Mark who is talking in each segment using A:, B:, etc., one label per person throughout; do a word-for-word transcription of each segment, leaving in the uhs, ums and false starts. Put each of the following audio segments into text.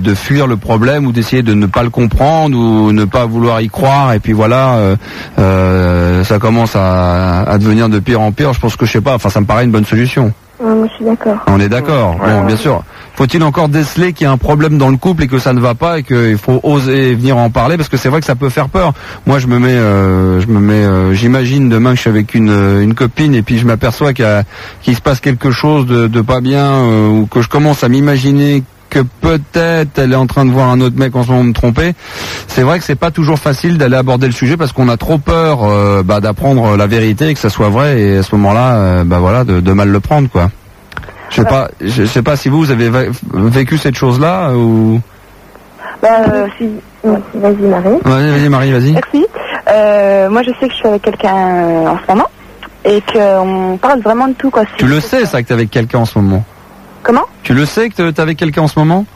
A: de fuir le problème ou d'essayer de ne pas le comprendre ou ne pas vouloir y croire et puis voilà, euh, euh, ça commence à, à devenir de pire en pire. Je pense que je sais pas, enfin ça me paraît une bonne solution.
B: Ouais, moi je suis d'accord.
A: On est d'accord.
B: Ouais,
A: bon,
B: ouais.
A: bien sûr. Faut-il encore déceler qu'il y a un problème dans le couple et que ça ne va pas et qu'il faut oser venir en parler parce que c'est vrai que ça peut faire peur. Moi, je me mets, euh, je me mets, euh, j'imagine demain que je suis avec une une copine et puis je m'aperçois qu'il y a, qu'il se passe quelque chose de, de pas bien euh, ou que je commence à m'imaginer que peut-être elle est en train de voir un autre mec en ce moment me tromper. C'est vrai que c'est pas toujours facile d'aller aborder le sujet parce qu'on a trop peur euh, bah, d'apprendre la vérité et que ça soit vrai et à ce moment-là, euh, bah voilà, de, de mal le prendre quoi. Je sais pas, je sais pas si vous, vous avez vécu cette chose-là ou.
B: Bah, euh, si... Vas-y Marie.
A: Vas-y, vas-y Marie, vas-y.
B: Merci. Euh, moi je sais que je suis avec quelqu'un euh, en ce moment et qu'on parle vraiment de tout quoi.
A: Tu le sais ça que t'es avec quelqu'un en ce moment?
B: Comment?
A: Tu le sais que t'es avec quelqu'un en ce moment?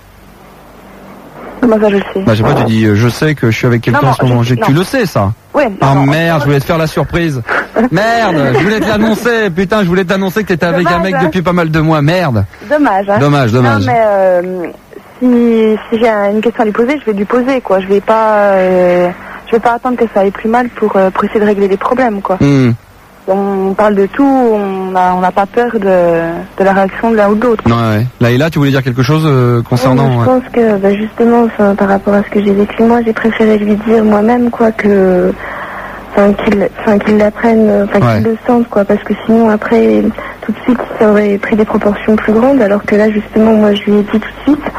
B: Comment ça je le sais?
A: Bah je sais pas, tu dis euh, je sais que je suis avec quelqu'un en ce moment. Je... Tu le sais ça?
B: Oui.
A: Ah oh, merde, je voulais te faire la surprise. Merde, je voulais te l'annoncer. Putain, je voulais t'annoncer que t'étais avec dommage, un mec hein. depuis pas mal de mois. Merde.
B: Dommage. Hein.
A: Dommage, dommage.
B: Non mais euh, si, si j'ai une question à lui poser, je vais lui poser quoi. Je vais pas, euh, je vais pas attendre que ça aille plus mal pour, euh, pour essayer de régler les problèmes quoi.
A: Mmh.
B: On parle de tout, on n'a on a pas peur de, de la réaction de l'un ou de l'autre.
A: Non, ouais. Laïla, tu voulais dire quelque chose euh, concernant...
C: Oui, je
A: ouais.
C: pense que bah, justement, par rapport à ce que j'ai vécu, moi, j'ai préféré lui dire moi-même quoi que... Enfin, qu'il enfin, qu'il l'apprenne, enfin ouais. qu'il le sente quoi, parce que sinon après, tout de suite, ça aurait pris des proportions plus grandes, alors que là, justement, moi, je lui ai dit tout de suite.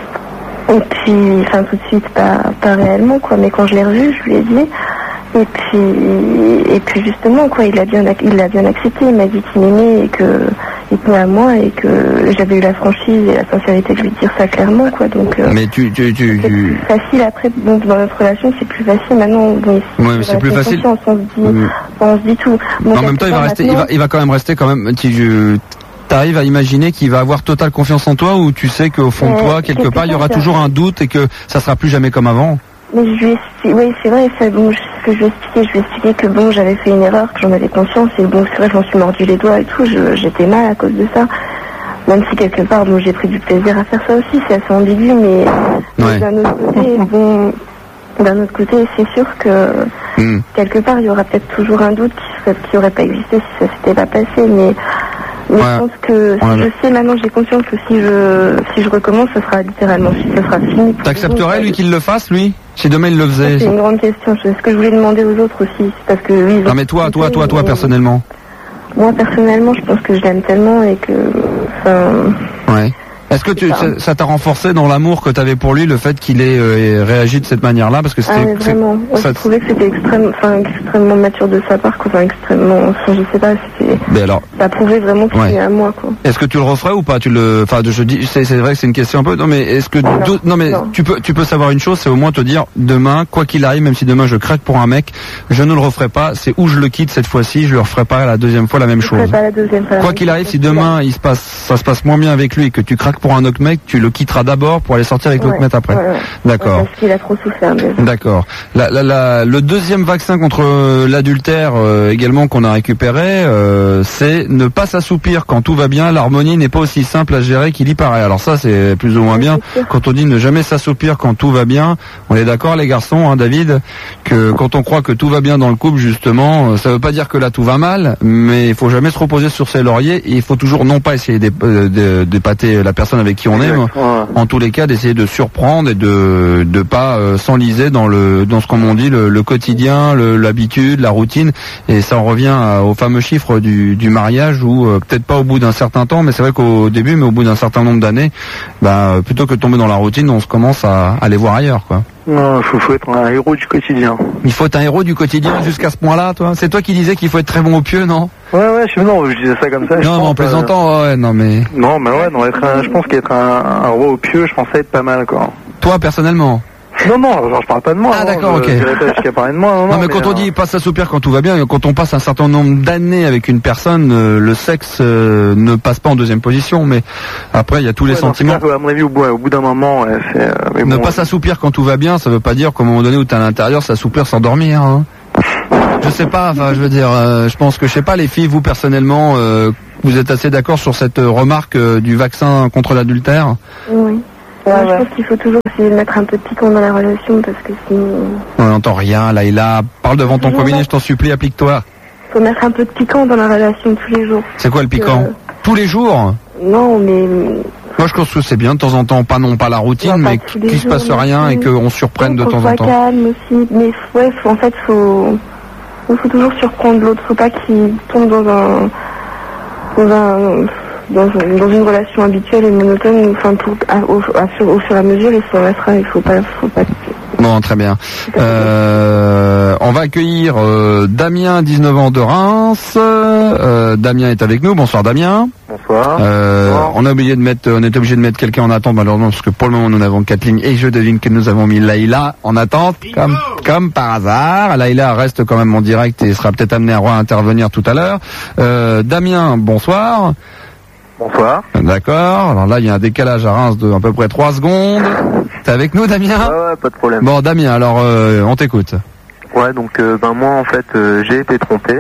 C: Et puis, enfin, tout de suite, pas, pas réellement quoi, mais quand je l'ai revu, je lui ai dit... Et puis, et puis justement, quoi, il l'a bien, il l'a bien accepté. Il m'a dit qu'il m'aimait et que il tenait à moi et que j'avais eu la franchise et la sincérité de lui dire ça clairement, quoi. Donc. Euh,
A: mais tu, tu, tu,
C: c'est
A: tu...
C: plus facile après. Donc dans notre relation, c'est plus facile maintenant. Bon,
A: ouais, mais c'est plus facile.
C: On se dit, mmh. on se dit tout.
A: Donc, en même temps, il va rester, maintenant... il va, il va quand même rester quand même. Tu, je... T'arrives à imaginer qu'il va avoir totale confiance en toi ou tu sais qu'au fond de toi, quelque part, il y aura toujours un doute et que ça sera plus jamais comme avant.
C: Mais je lui ai expliqué, oui c'est vrai, ça, bon, ce que je lui ai expliqué, je lui ai expliqué que bon, j'avais fait une erreur, que j'en avais conscience, et bon, c'est vrai, je m'en suis mordu les doigts et tout, je, j'étais mal à cause de ça. Même si quelque part, bon, j'ai pris du plaisir à faire ça aussi, c'est assez ambigu, mais, mais ouais. d'un autre côté, bon, d'un autre côté, c'est sûr que, mm. quelque part, il y aura peut-être toujours un doute qui, qui aurait pas existé si ça s'était pas passé, mais, mais ouais. je pense que si ouais. je sais maintenant, j'ai conscience que si je si je recommence, ça sera littéralement, ça sera fini.
A: T'accepterais lui qu'il le fasse, lui? Si demain il le faisait?
C: C'est une grande question. C'est ce que je voulais demander aux autres aussi, parce que oui.
A: Non mais toi, toi, toi, toi, mais... personnellement.
C: Moi personnellement, je pense que je l'aime tellement et que. Enfin.
A: Ouais. Est-ce que tu, ça, ça t'a renforcé dans l'amour que t'avais pour lui, le fait qu'il ait euh, réagi de cette manière-là, parce que c'était.
C: Ah, vraiment. Ouais, ça... Je trouvais que c'était extrême, enfin extrêmement mature de sa part, quoi. Enfin extrêmement, enfin, je sais pas, c'était. Mais alors. Ça prouvait vraiment qu'il ouais. est à moi, quoi.
A: Est-ce que tu le referais ou pas? Tu le, enfin, je dis, c'est, c'est vrai que c'est une question un peu. Non, mais est-ce que, non, do... non mais non. tu peux, tu peux savoir une chose, c'est au moins te dire demain, quoi qu'il arrive, même si demain je craque pour un mec, je ne le referai pas. C'est où je le quitte cette fois-ci, je le referai pas la deuxième fois la même
C: je
A: chose.
C: Pas la deuxième fois.
A: Quoi qu'il arrive, si demain il se passe, ça se passe moins bien avec lui et que tu craques pour un autre mec, tu le quitteras d'abord pour aller sortir avec
C: ouais,
A: l'autre mec après.
C: Ouais, ouais.
A: D'accord.
C: Ouais, parce qu'il a trop souffert. Mais...
A: D'accord. La, la, la, le deuxième vaccin contre l'adultère euh, également qu'on a récupéré, euh, c'est ne pas s'assoupir quand tout va bien. L'harmonie n'est pas aussi simple à gérer qu'il y paraît. Alors ça, c'est plus ou moins ouais, bien. Quand on dit ne jamais s'assoupir quand tout va bien, on est d'accord les garçons, hein, David, que quand on croit que tout va bien dans le couple, justement, ça veut pas dire que là tout va mal, mais il faut jamais se reposer sur ses lauriers et il faut toujours non pas essayer d'épater la personne avec qui on est, mais en tous les cas d'essayer de surprendre et de de pas euh, s'enliser dans le dans ce qu'on on dit le, le quotidien, le, l'habitude, la routine, et ça en revient à, au fameux chiffre du, du mariage où euh, peut-être pas au bout d'un certain temps, mais c'est vrai qu'au début, mais au bout d'un certain nombre d'années, bah plutôt que de tomber dans la routine, on se commence à, à aller voir ailleurs, quoi.
D: Non, il faut, faut être un héros du quotidien.
A: Il faut être un héros du quotidien jusqu'à ce point-là, toi. C'est toi qui disais qu'il faut être très bon au pieu, non?
D: Ouais, ouais, je, non, je disais ça comme ça.
A: Non, mais en plaisantant, euh... ouais, non, mais.
D: Non, mais ouais, non, être un, je pense qu'être un, un roi au pieu, je pensais être pas mal, quoi.
A: Toi, personnellement?
D: Non, non, genre, je parle pas de moi.
A: Ah, d'accord, ok.
D: Je dirais pas jusqu'à parler de moi. Non,
A: non,
D: non
A: mais, mais quand euh... on dit pas s'assoupir quand tout va bien, quand on passe un certain nombre d'années avec une personne, euh, le sexe euh, ne passe pas en deuxième position, mais après, il y a tous ouais, les sentiments.
D: Cas, à mon avis, au bout, au bout d'un moment, ouais, c'est. Euh, mais
A: ne
D: bon,
A: pas s'assoupir quand tout va bien, ça veut pas dire qu'au moment donné où t'es à l'intérieur, s'assoupir sans dormir, hein. Je sais pas, enfin, je veux dire, euh, je pense que, je sais pas, les filles, vous, personnellement, euh, vous êtes assez d'accord sur cette remarque euh, du vaccin contre l'adultère?
C: Oui. Ouais, ouais. Je pense qu'il faut toujours essayer de mettre un peu de piquant dans la relation parce que sinon...
A: On n'entend rien, Laïla. Parle devant ton combiné, je t'en supplie, applique-toi.
C: Faut mettre un peu de piquant dans la relation tous les jours.
A: C'est quoi le piquant euh... Tous les jours?
C: Non, mais...
A: Moi, je pense que c'est bien, de temps en temps, pas non pas la routine, non, mais qu'il ne se passe rien et qu'on surprenne de temps en temps.
C: Calme aussi, mais ouais, faut, en fait, faut... Il faut toujours surprendre l'autre, faut pas qu'il tombe dans un... Dans un... Dans, dans une relation habituelle et monotone, enfin pour à, au, à, au, au fur et à mesure, il s'en restera, il faut pas, faut pas.
A: Bon, très bien. Euh, on va accueillir euh, Damien, dix-neuf ans de Reims. Euh, Damien est avec nous. Bonsoir Damien.
D: Bonsoir.
A: Euh,
D: Bonsoir.
A: On a oublié de mettre, on est obligé de mettre quelqu'un en attente malheureusement parce que pour le moment nous n'avons quatre lignes et je devine que nous avons mis Laïla en attente comme comme par hasard. Laïla reste quand même en direct et sera peut-être amenée à intervenir tout à l'heure. Euh, Damien, bonsoir.
D: Bonsoir.
A: D'accord. Alors là, il y a un décalage à Reims de à peu près trois secondes. T'es avec nous, Damien?
D: Ouais, ouais, pas de problème.
A: Bon, Damien, alors euh, on t'écoute.
D: Ouais, donc euh, ben moi en fait euh, j'ai été trompé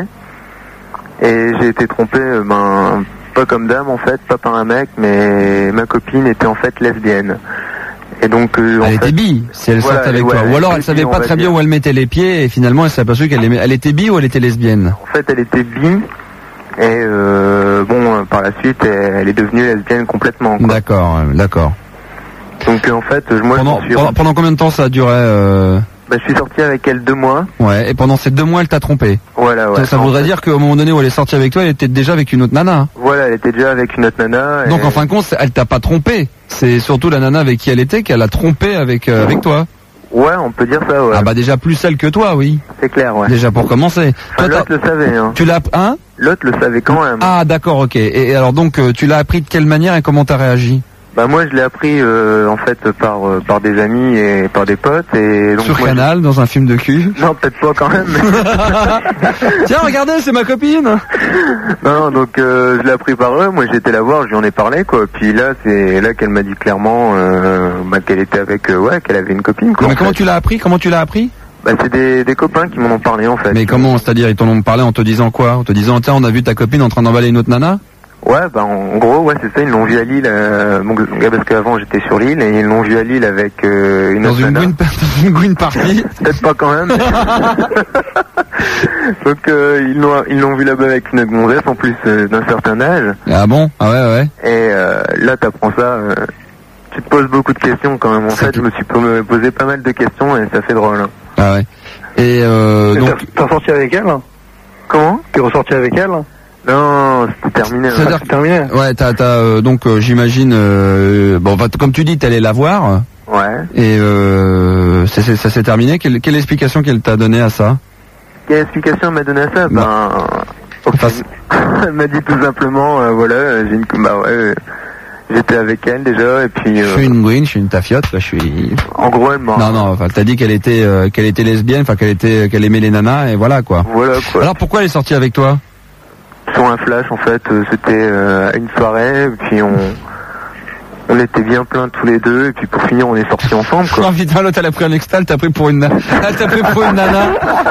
D: et j'ai été trompé euh, ben pas comme dame en fait, pas par un mec, mais ma copine était en fait lesbienne. Et donc euh,
A: elle
D: en
A: était
D: fait,
A: bi, si elle
D: voilà,
A: sortait avec
D: ouais,
A: toi. Ou alors elle
D: bi,
A: savait pas très
D: dire.
A: bien où elle mettait les pieds et finalement elle s'est aperçue qu'elle aimait... elle était bi ou elle était lesbienne?
D: En fait, elle était bi. Et euh, bon, par la suite, elle, elle est devenue lesbienne complètement. Quoi.
A: D'accord, d'accord.
D: Donc en fait, moi,
A: pendant,
D: je suis...
A: pendant, pendant combien de temps ça a duré euh...
D: bah, je suis sorti avec elle deux mois.
A: Ouais. Et pendant ces deux mois, elle t'a trompé.
D: Voilà, ouais.
A: Ça, ça voudrait fait. dire qu'au moment donné où elle est sortie avec toi, elle était déjà avec une autre nana.
D: Voilà, elle était déjà avec une autre nana. Et...
A: Donc en fin de compte, elle t'a pas trompé. C'est surtout la nana avec qui elle était qu'elle a trompé avec euh, avec toi.
D: Ouais, on peut dire ça, ouais.
A: Ah bah déjà plus celle que toi, oui.
D: C'est clair, ouais.
A: Déjà pour commencer.
D: Enfin, l'autre le savait, hein.
A: Tu l'as, hein?
D: L'autre le savait quand même.
A: Ah d'accord, ok. Et, et alors donc, euh, tu l'as appris de quelle manière et comment t'as réagi?
D: Bah moi je l'ai appris euh, en fait par euh, par des amis et par des potes et donc
A: sur
D: moi,
A: Canal, je... dans un film de cul.
D: Non, peut-être pas quand même.
A: Tiens, regardez, c'est ma copine.
D: Non, donc euh, je l'ai appris par eux. Moi j'étais la voir, je lui en ai parlé quoi. Puis là c'est là qu'elle m'a dit clairement euh, bah, qu'elle était avec euh, ouais, qu'elle avait une copine quoi.
A: Mais comment fait. tu l'as appris? Comment tu l'as appris?
D: Bah c'est des, des copains qui m'en ont parlé en fait.
A: Mais comment, c'est-à-dire ils t'en ont parlé en te disant quoi? En te disant tiens, on a vu ta copine en train d'emballer une autre nana?
D: Ouais, bah en gros, ouais, c'est ça, ils l'ont vu à Lille, euh, bon, parce qu'avant j'étais sur Lille, et ils l'ont vu à Lille avec euh, une
A: dans
D: autre
A: une
D: nana.
A: green, dans une green party.
D: Peut-être pas quand même. Donc euh, ils l'ont ils l'ont vu là-bas avec une gonzesse en plus euh, d'un certain âge.
A: Ah bon? Ah ouais, ouais.
D: Et euh, là t'apprends ça, euh, tu te poses beaucoup de questions quand même. En fait, je me suis posé pas mal de questions et ça fait drôle. Hein.
A: Ah ouais. Et euh, donc...
D: T'es ressorti avec elle? Comment? T'es ressorti avec elle? Non, c'était terminé.
A: C'est-à-dire
D: c'est terminé.
A: Ouais, t'as, t'as euh, donc euh, j'imagine, euh, bon, bah, comme tu dis, t'allais la voir.
D: Ouais.
A: Et euh, ça, ça s'est terminé. Quelle, quelle explication qu'elle t'a donnée à ça?
D: Quelle explication elle m'a donnée à ça? Ben, okay. Elle m'a dit tout simplement, euh, voilà, j'ai une, bah ouais, euh, j'étais avec elle déjà et puis. Euh,
A: je suis une green, je suis une tafiote, là, je suis.
D: En gros, elle m'a.
A: Non, non, enfin, t'as dit qu'elle était, euh, qu'elle était lesbienne, enfin, qu'elle était, qu'elle aimait les nanas et voilà quoi.
D: Voilà quoi.
A: Alors pourquoi elle est sortie avec toi?
D: Sur un flash en fait, euh, c'était euh, une soirée, et puis on on était bien pleins tous les deux, et puis pour finir on est sortis ensemble quoi.
A: Non putain, l'autre elle a pris un extra, elle t'a pris pour une nana. Elle t'a pris pour une nana.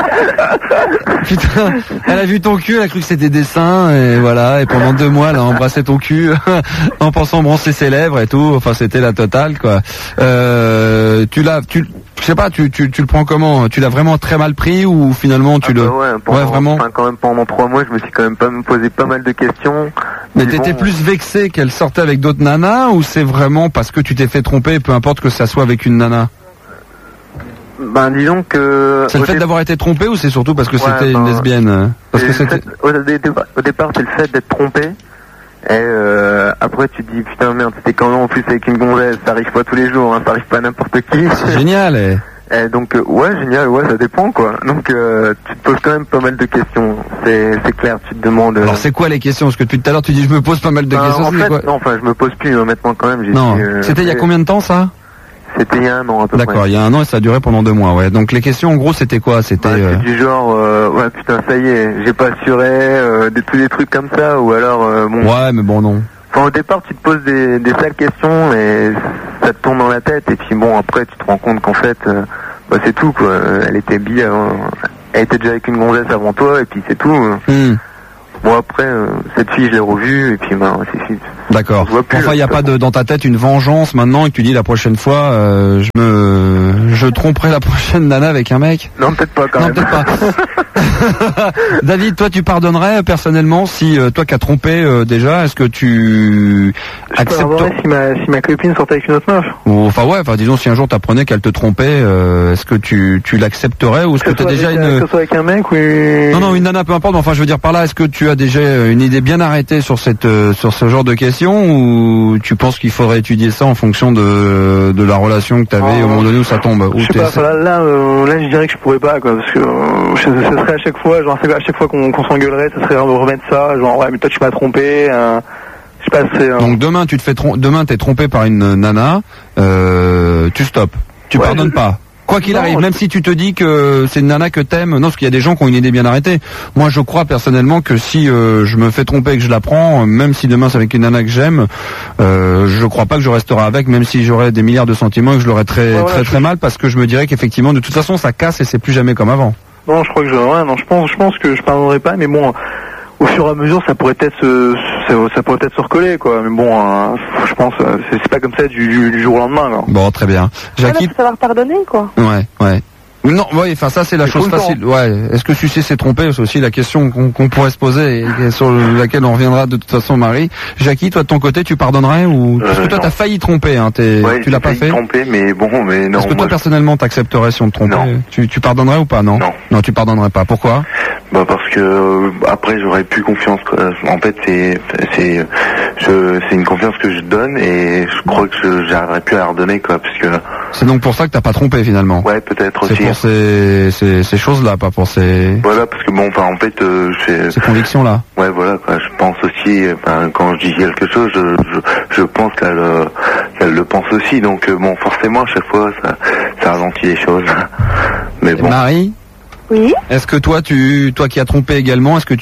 A: Putain, elle a vu ton cul, elle a cru que c'était des seins, et voilà, et pendant deux mois elle a embrassé ton cul en pensant brosser ses lèvres et tout, enfin c'était la totale quoi. Euh, tu l'as, tu, je sais pas, tu, tu, tu le prends comment? Tu l'as vraiment très mal pris ou finalement tu
D: ah
A: le...
D: Bah ouais, pendant,
A: ouais, vraiment.
D: Enfin, quand même pendant trois mois je me suis quand même pas me posé pas mal de questions.
A: Mais t'étais bon, plus vexé qu'elle sortait avec d'autres nanas ou c'est vraiment parce que tu t'es fait tromper, peu importe que ça soit avec une nana?
D: Ben disons que...
A: C'est le fait dé... d'avoir été trompé ou c'est surtout parce que ouais, c'était ben, une lesbienne? Parce que c'était...
D: Fait, au, dé... au départ c'est le fait d'être trompé. Et euh, après tu te dis putain merde, c'était quand même en plus avec une gonzesse, ça arrive pas tous les jours, hein, ça arrive pas à n'importe qui.
A: C'est génial. Et...
D: Et donc euh, ouais génial, ouais ça dépend quoi. Donc euh, tu te poses quand même pas mal de questions. C'est c'est clair, tu te demandes. Euh...
A: Alors c'est quoi les questions? Parce que depuis tout à l'heure tu dis je me pose pas mal de
D: ben,
A: questions.
D: En fait
A: quoi
D: non, enfin je me pose plus hein, maintenant quand même. J'ai
A: non.
D: Dit, euh,
A: c'était il y a combien de temps ça?
D: C'était il y a un an à peu près.
A: D'accord, il y a un an et ça a duré pendant deux mois, ouais. Donc les questions en gros c'était quoi? C'était
D: bah,
A: euh...
D: du genre euh, ouais putain ça y est, j'ai pas assuré, euh, des, tous des trucs comme ça ou alors euh, bon.
A: Ouais mais bon non.
D: Enfin au départ tu te poses des, des sales questions et ça te tourne dans la tête et puis bon après tu te rends compte qu'en fait euh, bah, c'est tout quoi. Elle était bi avant, elle était déjà avec une gonzesse avant toi et puis c'est tout.
A: Mmh.
D: Bon après euh, cette fille je l'ai revue et puis bah c'est fini.
A: D'accord. Enfin, il n'y a pas de, dans ta tête une vengeance maintenant et que tu dis la prochaine fois, euh, je me, je tromperai la prochaine nana avec un mec.
D: Non, peut-être pas quand
A: non,
D: même.
A: peut-être pas. David, toi, tu pardonnerais personnellement si euh, toi qui as trompé euh, déjà, est-ce que tu
E: accepterais si ma si ma copine sortait avec une autre meuf?
A: Ou, enfin ouais, enfin disons si un jour t'apprenais qu'elle te trompait, euh, est-ce que tu tu l'accepterais ou est-ce que, que tu as déjà
E: avec,
A: une
E: que ce soit avec un mec ou
A: non non une nana peu importe. Mais enfin je veux dire par là, est-ce que tu as déjà une idée bien arrêtée sur cette euh, sur ce genre de questions ou tu penses qu'il faudrait étudier ça en fonction de de la relation que tu avais oh, au moment donné où ça tombe?
E: Je sais pas, là là, euh, là je dirais que je pourrais pas quoi parce que euh, ce serait à chaque fois genre à chaque fois qu'on qu'on s'engueulerait, ça serait de remettre ça genre ouais mais toi tu m'as trompé. Euh, je sais pas, c'est, euh...
A: Donc demain tu te fais trom- demain t'es trompé par une nana, euh, tu stoppes, tu ouais, pardonnes je... pas. Quoi qu'il non, arrive, je... même si tu te dis que c'est une nana que t'aimes, non, parce qu'il y a des gens qui ont une idée bien arrêtée. Moi, je crois personnellement que si euh, je me fais tromper et que je la prends, même si demain c'est avec une nana que j'aime, euh, je crois pas que je resterai avec, même si j'aurais des milliards de sentiments et que je l'aurais très, ouais, très, ouais, très je... mal, parce que je me dirais qu'effectivement, de toute façon, ça casse et c'est plus jamais comme avant.
E: Non, je crois que je, ouais, non, je pense, je pense que je pardonnerai pas, mais bon. Au fur et à mesure, ça pourrait peut-être se, ça, ça pourrait peut-être se recoller, quoi. Mais bon, euh, je pense, c'est, c'est pas comme ça du, du, du jour au lendemain, quoi.
A: Bon, très bien.
B: Jackie, il faut savoir pardonner, quoi.
A: Ouais, ouais. Non, oui, enfin ça c'est la c'est chose facile. Ouais. Est-ce que sucer c'est tromper? C'est aussi la question qu'on, qu'on pourrait se poser et sur laquelle on reviendra de toute façon, Marie. Jackie, toi de ton côté, tu pardonnerais ou parce que toi t'as failli tromper, hein, t'es,
D: ouais,
A: tu l'as pas fait.
D: Tromper, mais bon, mais non.
A: Est-ce que toi
D: moi,
A: personnellement t'accepterais si on te trompait?
D: Non.
A: Tu, tu pardonnerais ou pas? Non.
D: Non.
A: Non, tu pardonnerais pas. Pourquoi?
D: Bah parce que euh, après j'aurais plus confiance. Quoi. En fait, c'est c'est je c'est une confiance que je donne et je crois que je, j'arriverai plus à la redonner, quoi, parce que.
A: C'est donc pour ça que t'as pas trompé finalement.
D: Ouais, peut-être
A: c'est
D: aussi.
A: C'est pour ces ces, ces choses-là, pas pour ces.
D: Voilà, parce que bon, enfin, en fait, euh, j'ai...
A: ces convictions-là.
D: Ouais, voilà, quoi. Je pense aussi, enfin, quand je dis quelque chose, je je, je pense qu'elle euh, qu'elle le pense aussi, donc euh, bon, forcément, à chaque fois, ça ça ralentit les choses. Mais bon.
A: Marie.
B: Oui.
A: Est-ce que toi, tu, toi qui as trompé également, est-ce que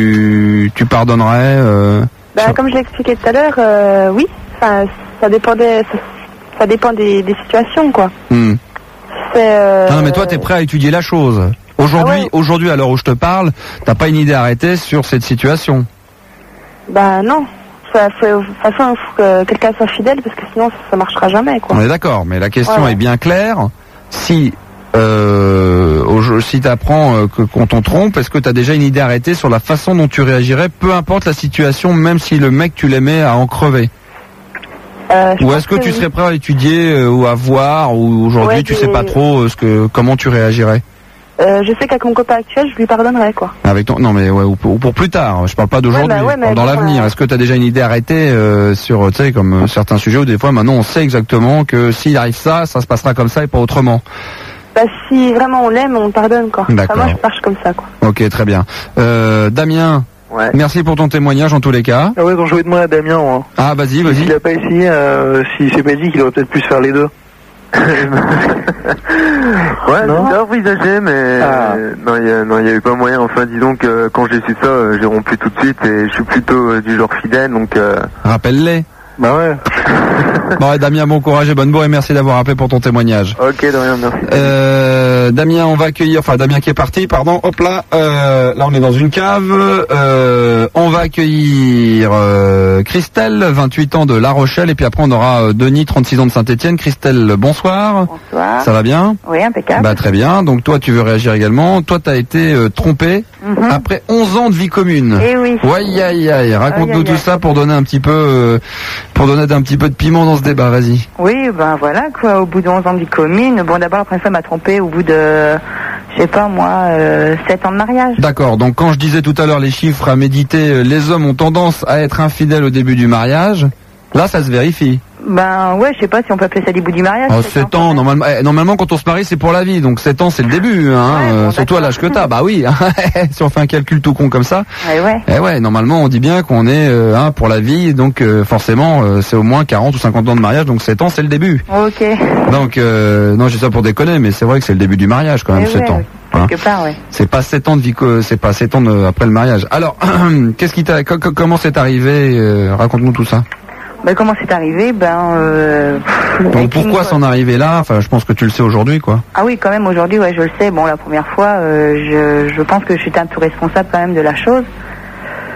A: tu, tu pardonnerais euh,
B: bah, sur... Comme je l'ai expliqué tout à l'heure, euh, oui. Enfin, ça dépendait, ça, ça dépend des, des situations, quoi.
A: Hmm.
B: C'est. Euh...
A: Non, mais toi, t'es prêt à étudier la chose. Aujourd'hui, ah ouais. aujourd'hui, à l'heure où je te parle, t'as pas une idée arrêtée sur cette situation.
B: Bah non. De toute façon, il faut que quelqu'un soit fidèle parce que sinon, ça, ça marchera jamais, quoi.
A: On est d'accord, mais la question
B: ouais.
A: est bien claire. Si Euh, au, si tu apprends euh, que qu'on t'en trompe, est-ce que tu as déjà une idée arrêtée sur la façon dont tu réagirais, peu importe la situation, même si le mec tu l'aimais à en crever?
B: euh,
A: Ou est-ce que, que tu oui. serais prêt à étudier euh, ou à voir, ou aujourd'hui ouais, tu des... sais pas trop euh, ce que comment tu réagirais?
B: Euh, je sais qu'avec mon copain actuel, je lui pardonnerais, quoi.
A: Avec ton, non mais ouais, ou pour, ou pour plus tard. Je parle pas d'aujourd'hui. Ouais, bah ouais, dans bon, l'avenir, ouais. Est-ce que tu as déjà une idée arrêtée euh, sur, tu sais, comme euh, certains sujets où des fois maintenant on sait exactement que s'il arrive ça, ça se passera comme ça et pas autrement?
B: Bah si vraiment on l'aime, on pardonne, quoi.
A: D'accord.
B: Enfin, moi je marche comme ça, quoi.
A: Ok, très bien. Euh, Damien.
D: Ouais.
A: Merci pour ton témoignage en tous les cas.
E: Ah ouais, donc je vais demander à Damien. Moi.
A: Ah vas-y, vas-y.
E: S'il a pas essayé, euh, s'il s'est pas dit qu'il aurait peut-être pu se faire les deux.
D: Ouais, j'ai envisagé, mais ah. euh, non, il y a, non, il y a eu pas moyen. Enfin, disons que quand j'ai su ça, euh, j'ai rompu tout de suite et je suis plutôt euh, du genre fidèle, donc. Euh...
A: Rappelle-les.
E: Bah ouais.
A: Bon, ouais, Damien, bon courage et bonne bourre et merci d'avoir appelé pour ton témoignage.
D: Ok, Damien, merci.
A: Euh, Damien, on va accueillir, enfin Damien qui est parti, pardon, hop là, euh, là on est dans une cave, euh, on va accueillir euh, Christelle, vingt-huit ans de La Rochelle, et puis après on aura euh, Denis, trente-six ans de Saint-Étienne. Christelle, bonsoir.
F: Bonsoir.
A: Ça va bien?
F: Oui, impeccable.
A: Bah très bien, donc toi tu veux réagir également, toi t'as été euh, trompé mm-hmm. après onze ans de vie commune.
F: Eh oui.
A: Ouais, aïe, aïe, raconte-nous aïe, tout aïe. ça pour donner un petit peu... Euh, pour donner un petit peu de piment dans ce débat, vas-y.
F: Oui, ben voilà, quoi, au bout de onze ans de vie commune, bon d'abord la première fois m'a trompé au bout de, je sais pas moi, euh, sept ans de mariage.
A: D'accord, donc quand je disais tout à l'heure les chiffres à méditer, les hommes ont tendance à être infidèles au début du mariage, là ça se vérifie.
F: Ben ouais, je sais pas si on peut appeler ça début du mariage.
A: Oh, sept ans, normalement, eh, normalement quand on se marie c'est pour la vie, donc sept ans c'est le début, hein, ouais, bon, euh, surtout à l'âge que t'as, bah oui, si on fait un calcul tout con comme ça,
F: ouais, ouais.
A: Eh ouais, normalement on dit bien qu'on est euh, hein, pour la vie, donc euh, forcément euh, c'est au moins quarante ou cinquante ans de mariage, donc sept ans c'est le début.
F: Ok.
A: Donc, euh, non je dis ça pour déconner, mais c'est vrai que c'est le début du mariage quand même, sept
F: ouais,
A: ans.
F: Hein. Quelque part, ouais.
A: C'est pas sept ans de vie, c'est pas sept ans de, après le mariage. Alors, qu'est-ce qui t'a, comment c'est arrivé, euh, raconte-nous tout ça.
F: Ben, comment c'est arrivé? Ben, euh,
A: donc pourquoi s'en arriver là? Enfin, je pense que tu le sais aujourd'hui, quoi.
F: Ah oui, quand même aujourd'hui, ouais, je le sais. Bon, la première fois, euh, je, je pense que je suis un peu responsable quand même de la chose.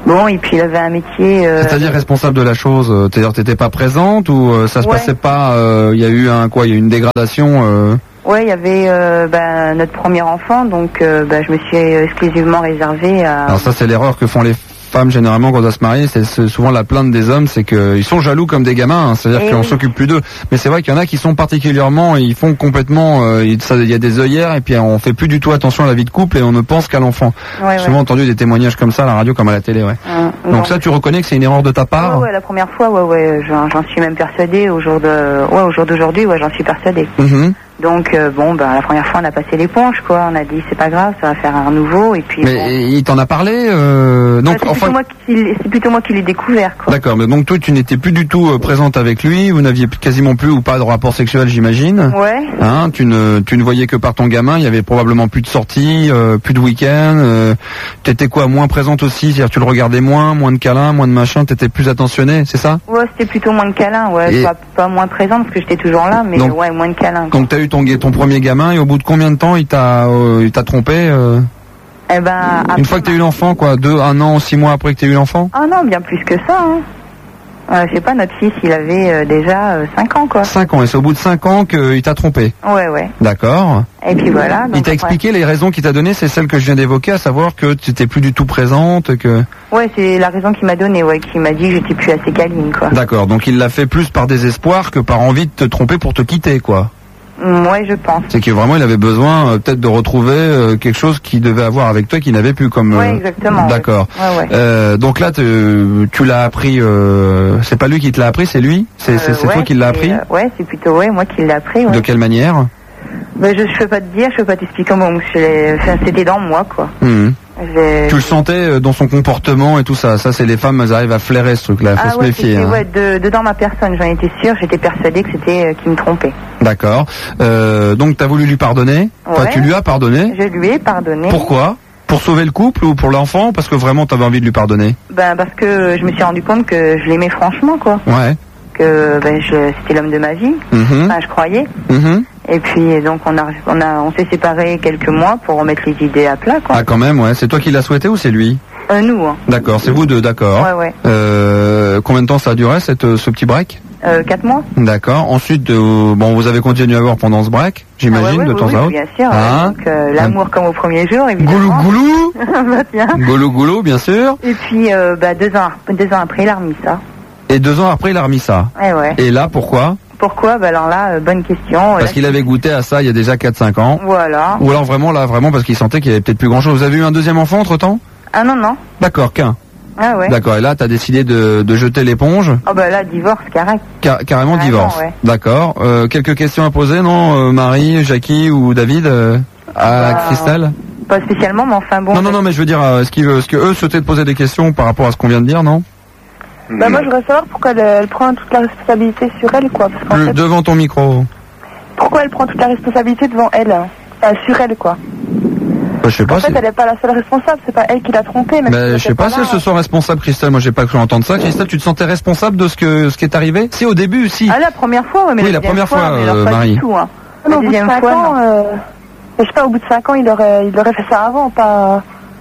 F: Bon, et puis il avait un métier... Euh...
A: C'est-à-dire responsable de la chose, euh, c'est-à-dire t'étais pas présente ou euh, ça se
F: ouais.
A: passait pas, il euh, y a eu un quoi, il y a eu une dégradation euh...
F: Ouais, il y avait euh, bah, notre premier enfant, donc euh, bah, je me suis exclusivement réservée à...
A: Alors ça c'est l'erreur que font les femmes généralement quand on doit se marier, c'est souvent la plainte des hommes, c'est qu'ils sont jaloux comme des gamins, hein, c'est-à-dire qu'on oui. s'occupe plus d'eux. Mais c'est vrai qu'il y en a qui sont particulièrement, ils font complètement, euh, il, ça, il y a des œillères et puis on fait plus du tout attention à la vie de couple et on ne pense qu'à l'enfant.
F: Ouais,
A: J'ai souvent
F: ouais.
A: entendu des témoignages comme ça à la radio comme à la télé, ouais. Mmh, Donc non. ça tu reconnais que c'est une erreur de ta part?
F: Ouais, ouais, la première fois, ouais, ouais, j'en, j'en suis même persuadée au jour de, ouais, au jour d'aujourd'hui, ouais, j'en suis persuadée. Mmh. Donc euh, bon, ben la première fois on a passé l'éponge, quoi. On a dit c'est pas grave, ça va faire un nouveau et puis.
A: Mais
F: bon.
A: il t'en a parlé euh, donc
F: ouais, c'est,
A: enfin...
F: plutôt moi qui, c'est plutôt moi qui l'ai découvert, quoi.
A: D'accord, mais donc toi tu n'étais plus du tout euh, présente avec lui, vous n'aviez quasiment plus ou pas de rapport sexuel, j'imagine.
F: Ouais.
A: Hein, tu ne tu ne voyais que par ton gamin, il y avait probablement plus de sorties, euh, plus de week-ends. Euh, t'étais quoi, moins présente aussi, c'est-à-dire tu le regardais moins, moins de câlins, moins de machin, t'étais plus attentionnée, c'est ça?
F: Ouais, c'était plutôt moins de câlins, ouais, et... pas, pas moins présente parce que j'étais toujours là, mais donc, ouais, moins de câlins.
A: Donc t'as eu ton ton premier gamin et au bout de combien de temps il t'a euh, il t'a trompé euh...
F: Eh ben,
A: une fois que t'as eu l'enfant, quoi, deux, un an, six mois après que t'as eu l'enfant?
F: Ah non, bien plus que ça. Hein. Euh, je sais pas, notre fils, il avait euh, déjà euh, cinq ans, quoi.
A: cinq ans, et c'est au bout de cinq ans qu'il t'a trompé?
F: Ouais, ouais.
A: D'accord.
F: Et puis voilà. Donc
A: il t'a
F: après...
A: expliqué les raisons qu'il t'a données, c'est celles que je viens d'évoquer, à savoir que tu n'étais plus du tout présente, que...
F: Ouais, c'est la raison qu'il m'a donnée, ouais, qui m'a dit que j'étais plus assez câline, quoi.
A: D'accord, donc il l'a fait plus par désespoir que par envie de te tromper pour te quitter, quoi.
F: Ouais, je pense.
A: C'est que vraiment il avait besoin euh, peut-être de retrouver euh, quelque chose qu'il devait avoir avec toi qu'il n'avait plus comme. Euh...
F: Ouais, exactement.
A: D'accord.
F: Ouais, ouais.
A: Euh, donc là, te, tu l'as appris. Euh... C'est pas lui qui te l'a appris, c'est lui. C'est, euh, c'est, c'est ouais, toi qui l'as appris.
F: Euh, ouais, c'est plutôt ouais, moi qui l'ai appris. Ouais.
A: De quelle manière?
F: Ben, je, je peux pas te dire, je peux pas t'expliquer comment. Enfin, c'était dans moi, quoi.
A: Mmh. Tu le sentais dans son comportement et tout ça. Ça, c'est les femmes, elles arrivent à flairer ce truc-là. Faut
F: ah
A: se
F: ouais,
A: méfier. Hein.
F: Ouais, de, dedans ma personne, j'en étais sûre. J'étais persuadée que c'était euh, qu'il me trompait.
A: D'accord. Euh, donc, t'as voulu lui pardonner.
F: Ouais.
A: Enfin, tu lui as pardonné.
F: Je lui ai pardonné.
A: Pourquoi? Pour sauver le couple ou pour l'enfant? Parce que vraiment, t'avais envie de lui pardonner.
F: Ben, parce que je me suis rendu compte que je l'aimais franchement, quoi.
A: Ouais.
F: Que ben, je, c'était l'homme de ma vie.
A: Mmh.
F: Enfin, je croyais.
A: Mmh.
F: Et puis donc on a on a on s'est séparés quelques mois pour remettre les idées à plat, quoi.
A: Ah quand même, ouais. C'est toi qui l'as souhaité ou c'est lui?
F: Euh, nous. Hein.
A: D'accord, c'est vous deux, d'accord.
F: Ouais, ouais.
A: Euh, combien de temps ça a duré cette ce petit break?
F: Euh, quatre mois.
A: D'accord. Ensuite, euh, bon, vous avez continué à voir pendant ce break, j'imagine,
F: ah ouais, ouais,
A: de
F: oui,
A: temps
F: oui,
A: à autre.
F: Bien sûr.
A: Ah.
F: Donc euh, l'amour ah. comme au premier jour, évidemment.
A: Goulou goulou.
F: Bah tiens.
A: Goulou goulou, bien sûr.
F: Et puis euh, bah deux ans deux ans après, il a remis ça.
A: Et deux ans après, il a remis ça.
F: Eh ouais.
A: Et là, pourquoi?
F: Pourquoi? Bah alors là, euh, bonne question.
A: Parce
F: là,
A: qu'il avait goûté à ça il y a déjà quatre cinq ans.
F: Voilà.
A: Ou alors vraiment là, vraiment parce qu'il sentait qu'il y avait peut-être plus grand chose. Vous avez eu un deuxième enfant entre temps?
F: Ah non, non.
A: D'accord, qu'un.
F: Ah ouais.
A: D'accord, et là t'as décidé de, de jeter l'éponge?
F: Oh bah là, divorce, carré.
A: Car, carrément, carrément divorce. Ouais. D'accord. Euh, quelques questions à poser, non, euh, Marie, Jackie ou David euh, à bah, Christelle?
F: Pas spécialement, mais enfin bon.
A: Non, non, non, mais je veux dire, euh, est-ce, qu'ils, est-ce que eux souhaitaient te poser des questions par rapport à ce qu'on vient de dire, non?
B: Bah moi je voudrais savoir pourquoi elle, elle prend toute la responsabilité sur elle, quoi. Parce qu'en
A: Le,
B: fait,
A: devant ton micro.
B: Pourquoi elle prend toute la responsabilité devant elle, hein, euh, sur elle, quoi.
A: Bah, je sais pas.
B: En fait,
A: c'est...
B: elle n'est pas la seule responsable, c'est pas elle qui l'a trompée. Même
A: bah,
B: si
A: je sais pas si elle se sent responsable, Christelle. Moi, j'ai pas cru entendre ça. Christelle, tu te sentais responsable de ce que ce qui est arrivé? Si, au début, si.
F: Ah, la première fois, ouais, mais
A: oui,
F: la,
A: la première fois,
F: fois
A: euh,
F: pas
A: Marie.
F: Du tout, hein.
B: Non, la deuxième fois, ans, non. Euh, je sais pas, au bout de cinq ans, il aurait, il aurait fait ça avant, pas.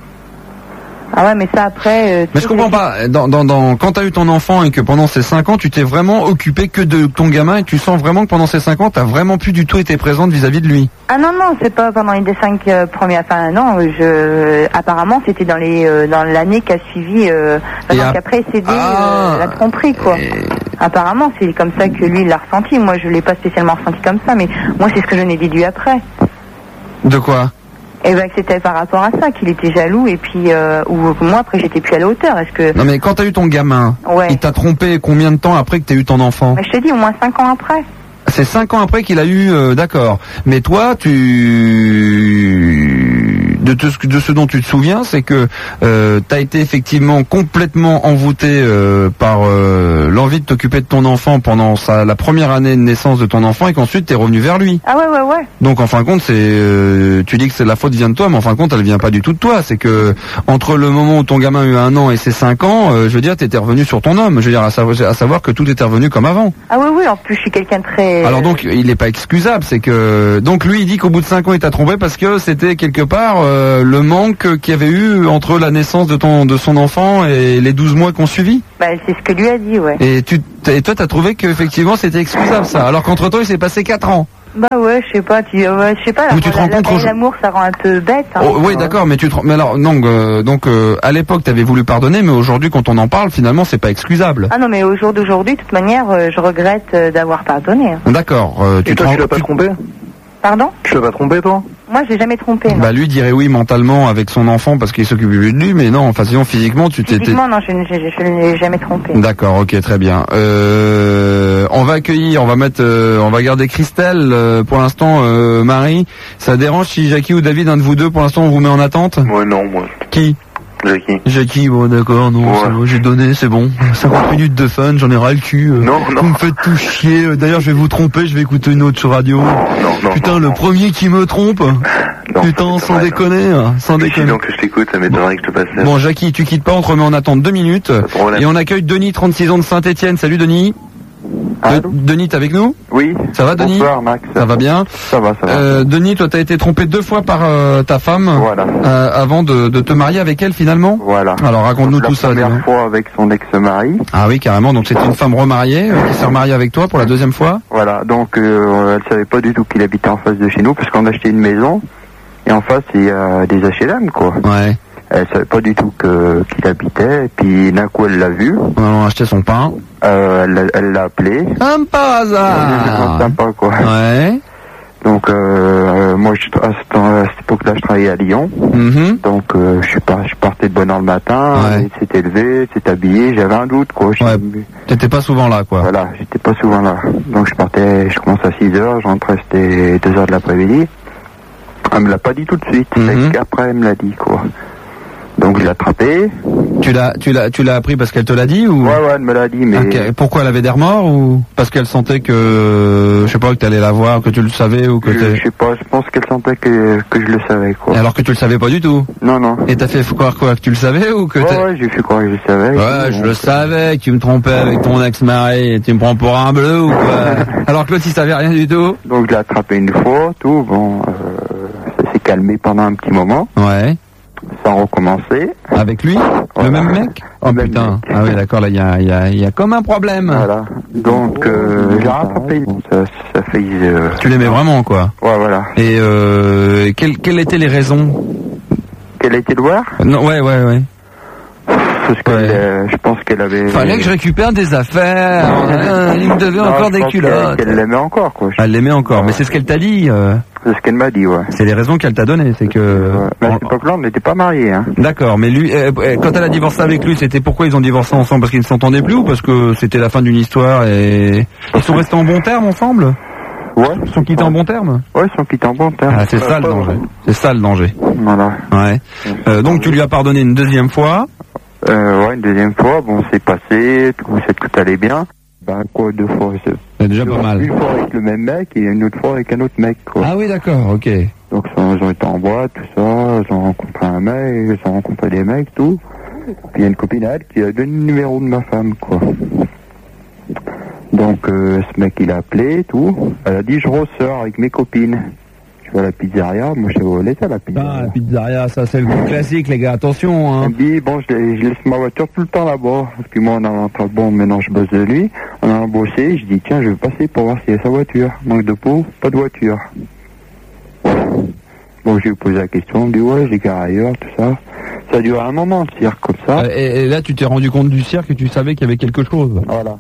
F: Ah ouais, mais ça après... Euh,
A: mais je comprends pas, dans, dans, dans, quand t'as eu ton enfant et que pendant ces cinq ans, tu t'es vraiment occupé que de ton gamin et tu sens vraiment que pendant ces cinq ans, t'as vraiment plus du tout été présente vis-à-vis de lui.
F: Ah non, non, c'est pas pendant les cinq euh, premières... Enfin non, je, apparemment c'était dans les euh, dans l'année qui a suivi, euh, enfin, donc après cédé ah, euh, la tromperie, quoi. Et... Apparemment, c'est comme ça que lui, il l'a ressenti. Moi, je l'ai pas spécialement ressenti comme ça, mais moi, c'est ce que je n'ai déduit après.
A: De quoi?
F: Eh ben, c'était par rapport à ça, qu'il était jaloux, et puis, euh, ou moi, après, j'étais plus à la hauteur. Est-ce que...
A: Non, mais quand t'as eu ton gamin,
F: ouais.
A: il t'a trompé combien de temps après que t'as eu ton enfant?
F: Mais je te dis, au moins cinq ans après.
A: C'est cinq ans après qu'il a eu, euh, d'accord. Mais toi, tu, de, te, de ce dont tu te souviens, c'est que euh, t'as été effectivement complètement envoûté euh, par euh, l'envie de t'occuper de ton enfant pendant sa, la première année de naissance de ton enfant, et qu'ensuite t'es revenu vers lui.
F: Ah ouais, ouais, ouais.
A: Donc en fin de compte, c'est, euh, tu dis que c'est la faute vient de toi, mais en fin de compte, elle vient pas du tout de toi. C'est que entre le moment où ton gamin a eu un an et ses cinq ans, euh, je veux dire, t'étais revenu sur ton homme. Je veux dire, à savoir, à savoir que tout était revenu comme avant.
F: Ah oui, oui. En plus, je suis quelqu'un de très.
A: Alors donc, il n'est pas excusable, c'est que donc lui il dit qu'au bout de cinq ans il t'a trompé parce que c'était quelque part, euh, euh, le manque qu'il y avait eu entre la naissance de ton de son enfant et les douze mois qu'on suivit.
F: Bah, c'est ce que lui a dit, ouais.
A: Et, tu, et toi, t'as trouvé qu'effectivement c'était excusable ça, alors qu'entre temps il s'est passé quatre ans.
F: Bah ouais, je sais pas, tu, ouais, je sais pas, la,
A: tu te
F: la,
A: rends compte
F: la, l'amour ça rend un peu bête. Hein.
A: Oh, oui, d'accord, mais tu te, mais alors non, euh, donc euh, à l'époque t'avais voulu pardonner, mais aujourd'hui quand on en parle, finalement c'est pas excusable.
F: Ah non, mais au jour d'aujourd'hui, de toute manière, euh, je regrette euh, d'avoir pardonné. Hein.
A: D'accord. Euh, tu
E: Et toi,
A: te
E: tu l'as pas trompé?
F: Pardon?
E: Tu l'as pas trompé, toi?
F: Moi, j'ai jamais trompé. Non.
A: Bah lui dirait oui mentalement avec son enfant parce qu'il s'occupe de lui, mais non, enfin sinon physiquement tu t'étais.
F: Physiquement, non, je ne je, je, je l'ai jamais trompé.
A: D'accord, ok, très bien. Euh, on va accueillir, on va mettre, euh, on va garder Christelle euh, pour l'instant. Euh, Marie, ça dérange si Jackie ou David, un de vous deux, pour l'instant on vous met en attente?
E: Moi non, moi.
A: Qui?
E: Jackie.
A: Jackie, bon d'accord, non,
E: ouais.
A: c'est bon, j'ai donné, c'est bon. cinquante minutes de fun, j'en ai ras le cul. Euh,
E: non, non.
A: Vous me faites tout chier. D'ailleurs, je vais vous tromper, je vais écouter une autre radio.
E: Non, non.
A: Putain,
E: non,
A: le
E: non.
A: premier qui me trompe. Non, Putain, sans déconner, sans déconner.
E: Donc je t'écoute, ça m'étonnerait que je te passe.
A: Bon, Jackie, tu quittes pas, on te remet en attente deux minutes. Et on accueille Denis, trente-six ans de Saint-Etienne. Salut Denis. De, Denis, t'es avec nous?
G: Oui.
A: Ça va, Denis?
G: Bonsoir, Max.
A: Ça va bien?
G: Ça va, ça va.
A: Euh, Denis, toi, t'as été trompé deux fois par euh, ta femme.
G: Voilà.
A: Euh, avant de, de te marier avec elle, finalement.
G: Voilà.
A: Alors, raconte-nous tout ça.
G: La première fois avec son ex-mari.
A: Ah oui, carrément. Donc, c'est une femme remariée euh, qui s'est remariée avec toi pour la deuxième fois.
G: Voilà. Donc, euh, elle savait pas du tout qu'il habitait en face de chez nous, parce qu'on a acheté une maison. Et en face, il y a des H L M, quoi.
A: Ouais.
G: Elle savait pas du tout que qu'il habitait, et puis d'un coup elle l'a vu.
A: On a acheté son pain.
G: Euh, elle, elle l'a appelé.
A: Comme par hasard.
G: Sympa, quoi.
A: Ouais.
G: Donc euh, moi je, à cette, à cette époque-là je travaillais à Lyon.
A: Mm-hmm.
G: Donc euh, je suis pas, je partais de bonne heure le matin.
A: Ouais.
G: Il s'était levé, s'est habillé. J'avais un doute, quoi.
A: Ouais. T'étais pas souvent là, quoi.
G: Voilà, j'étais pas souvent là. Donc je partais, je commence à six heures, je rentrais c'était deux heures de l'après-midi. Elle me l'a pas dit tout de suite.
A: Mm-hmm.
G: C'est qu'après elle me l'a dit, quoi. Donc je l'ai attrapé.
A: Tu l'as, tu l'as, tu l'as appris parce qu'elle te l'a dit ou?
G: Ouais, ouais, elle me l'a dit, mais.
A: Okay. Pourquoi elle avait des remords ou parce qu'elle sentait que, je sais pas, que t'allais la voir, que tu le savais ou que
G: je,
A: t'es.
G: Je sais pas, je pense qu'elle sentait que que je le savais, quoi.
A: Alors que tu le savais pas du tout.
G: Non, non.
A: Et t'as fait croire quoi, que tu le savais ou que?
G: Ouais,
A: t'as...
G: ouais, j'ai fait croire que je le savais.
A: Ouais, je le savais, que tu me trompais avec ton ex-mari, tu me prends pour un bleu ou quoi? Alors que l'autre il savait rien du tout.
G: Donc je l'ai attrapé une fois, tout, bon, euh, ça s'est calmé pendant un petit moment.
A: Ouais.
G: Ça a recommencé.
A: Avec lui?
G: Voilà.
A: Le même mec? Oh
G: même
A: putain.
G: mec.
A: Ah oui, d'accord, là, il y a, y, a, y a comme un problème.
G: Voilà. Donc, euh, j'ai rattrapé. Bon, ça, ça fait... Euh...
A: Tu l'aimais vraiment, quoi.
G: Ouais, voilà.
A: Et euh, quelles, quelles étaient les raisons?
G: Qu'elle a été le voir?
A: Non, ouais, ouais, ouais.
G: Parce que
A: Ouais.
G: euh, je pense qu'elle avait...
A: Fallait que je récupère des affaires. Euh, il me devait
G: Non,
A: encore
G: je
A: des
G: pense
A: culottes.
G: Qu'elle, qu'elle l'aimait encore, quoi.
A: Elle l'aimait encore, mais c'est ce qu'elle t'a dit. Euh,
G: C'est ce qu'elle m'a dit, ouais.
A: c'est les raisons qu'elle t'a données, c'est que.
G: Ouais. Mais à cette époque-là, on n'était pas mariés, hein.
A: D'accord, mais lui, euh, euh, quand elle a divorcé avec lui, c'était pourquoi ils ont divorcé ensemble? Parce qu'ils ne s'entendaient plus ou parce que c'était la fin d'une histoire et ils sont restés en bons termes ensemble?
G: Ouais.
A: Ils sont quittés en bons termes?
G: Ouais, ils sont quittés en bon terme.
A: Ah, c'est ça le danger. C'est ça le danger.
G: Voilà.
A: Ouais. Euh, donc tu lui as pardonné une deuxième fois.
G: Euh, ouais, une deuxième fois, bon, c'est passé, tout, tout allait bien. Ben, quoi, deux fois, c'est...
A: C'est déjà pas mal.
G: Une fois avec le même mec et une autre fois avec un autre mec, quoi.
A: Ah oui, d'accord, ok.
G: Donc, ça, ils ont été en boîte, tout ça, ils ont rencontré un mec, ils ont rencontré des mecs, tout. Puis, il y a une copine à elle qui a donné le numéro de ma femme, quoi. Donc, euh, ce mec, il a appelé, tout. Elle a dit, je ressors avec mes copines. Je vais à la pizzeria, moi, je sais où elle est, ça, la pizzeria.
A: Ah, la pizzeria, ça c'est le coup classique, les gars, attention, hein.
G: Elle me dit, bon, je, je laisse ma voiture tout le temps là-bas. Puis moi, on a rentré, bon, maintenant je bosse de lui. On a bossé, je dis, tiens, je vais passer pour voir s'il y a sa voiture. Manque de peau, pas de voiture. Bon, je lui ai posé la question, on me dit, ouais, j'ai garé ailleurs, tout ça. Ça a duré un moment, le cirque, comme ça.
A: Euh, et, et là, tu t'es rendu compte du cirque et tu savais qu'il y avait quelque chose.
G: Voilà.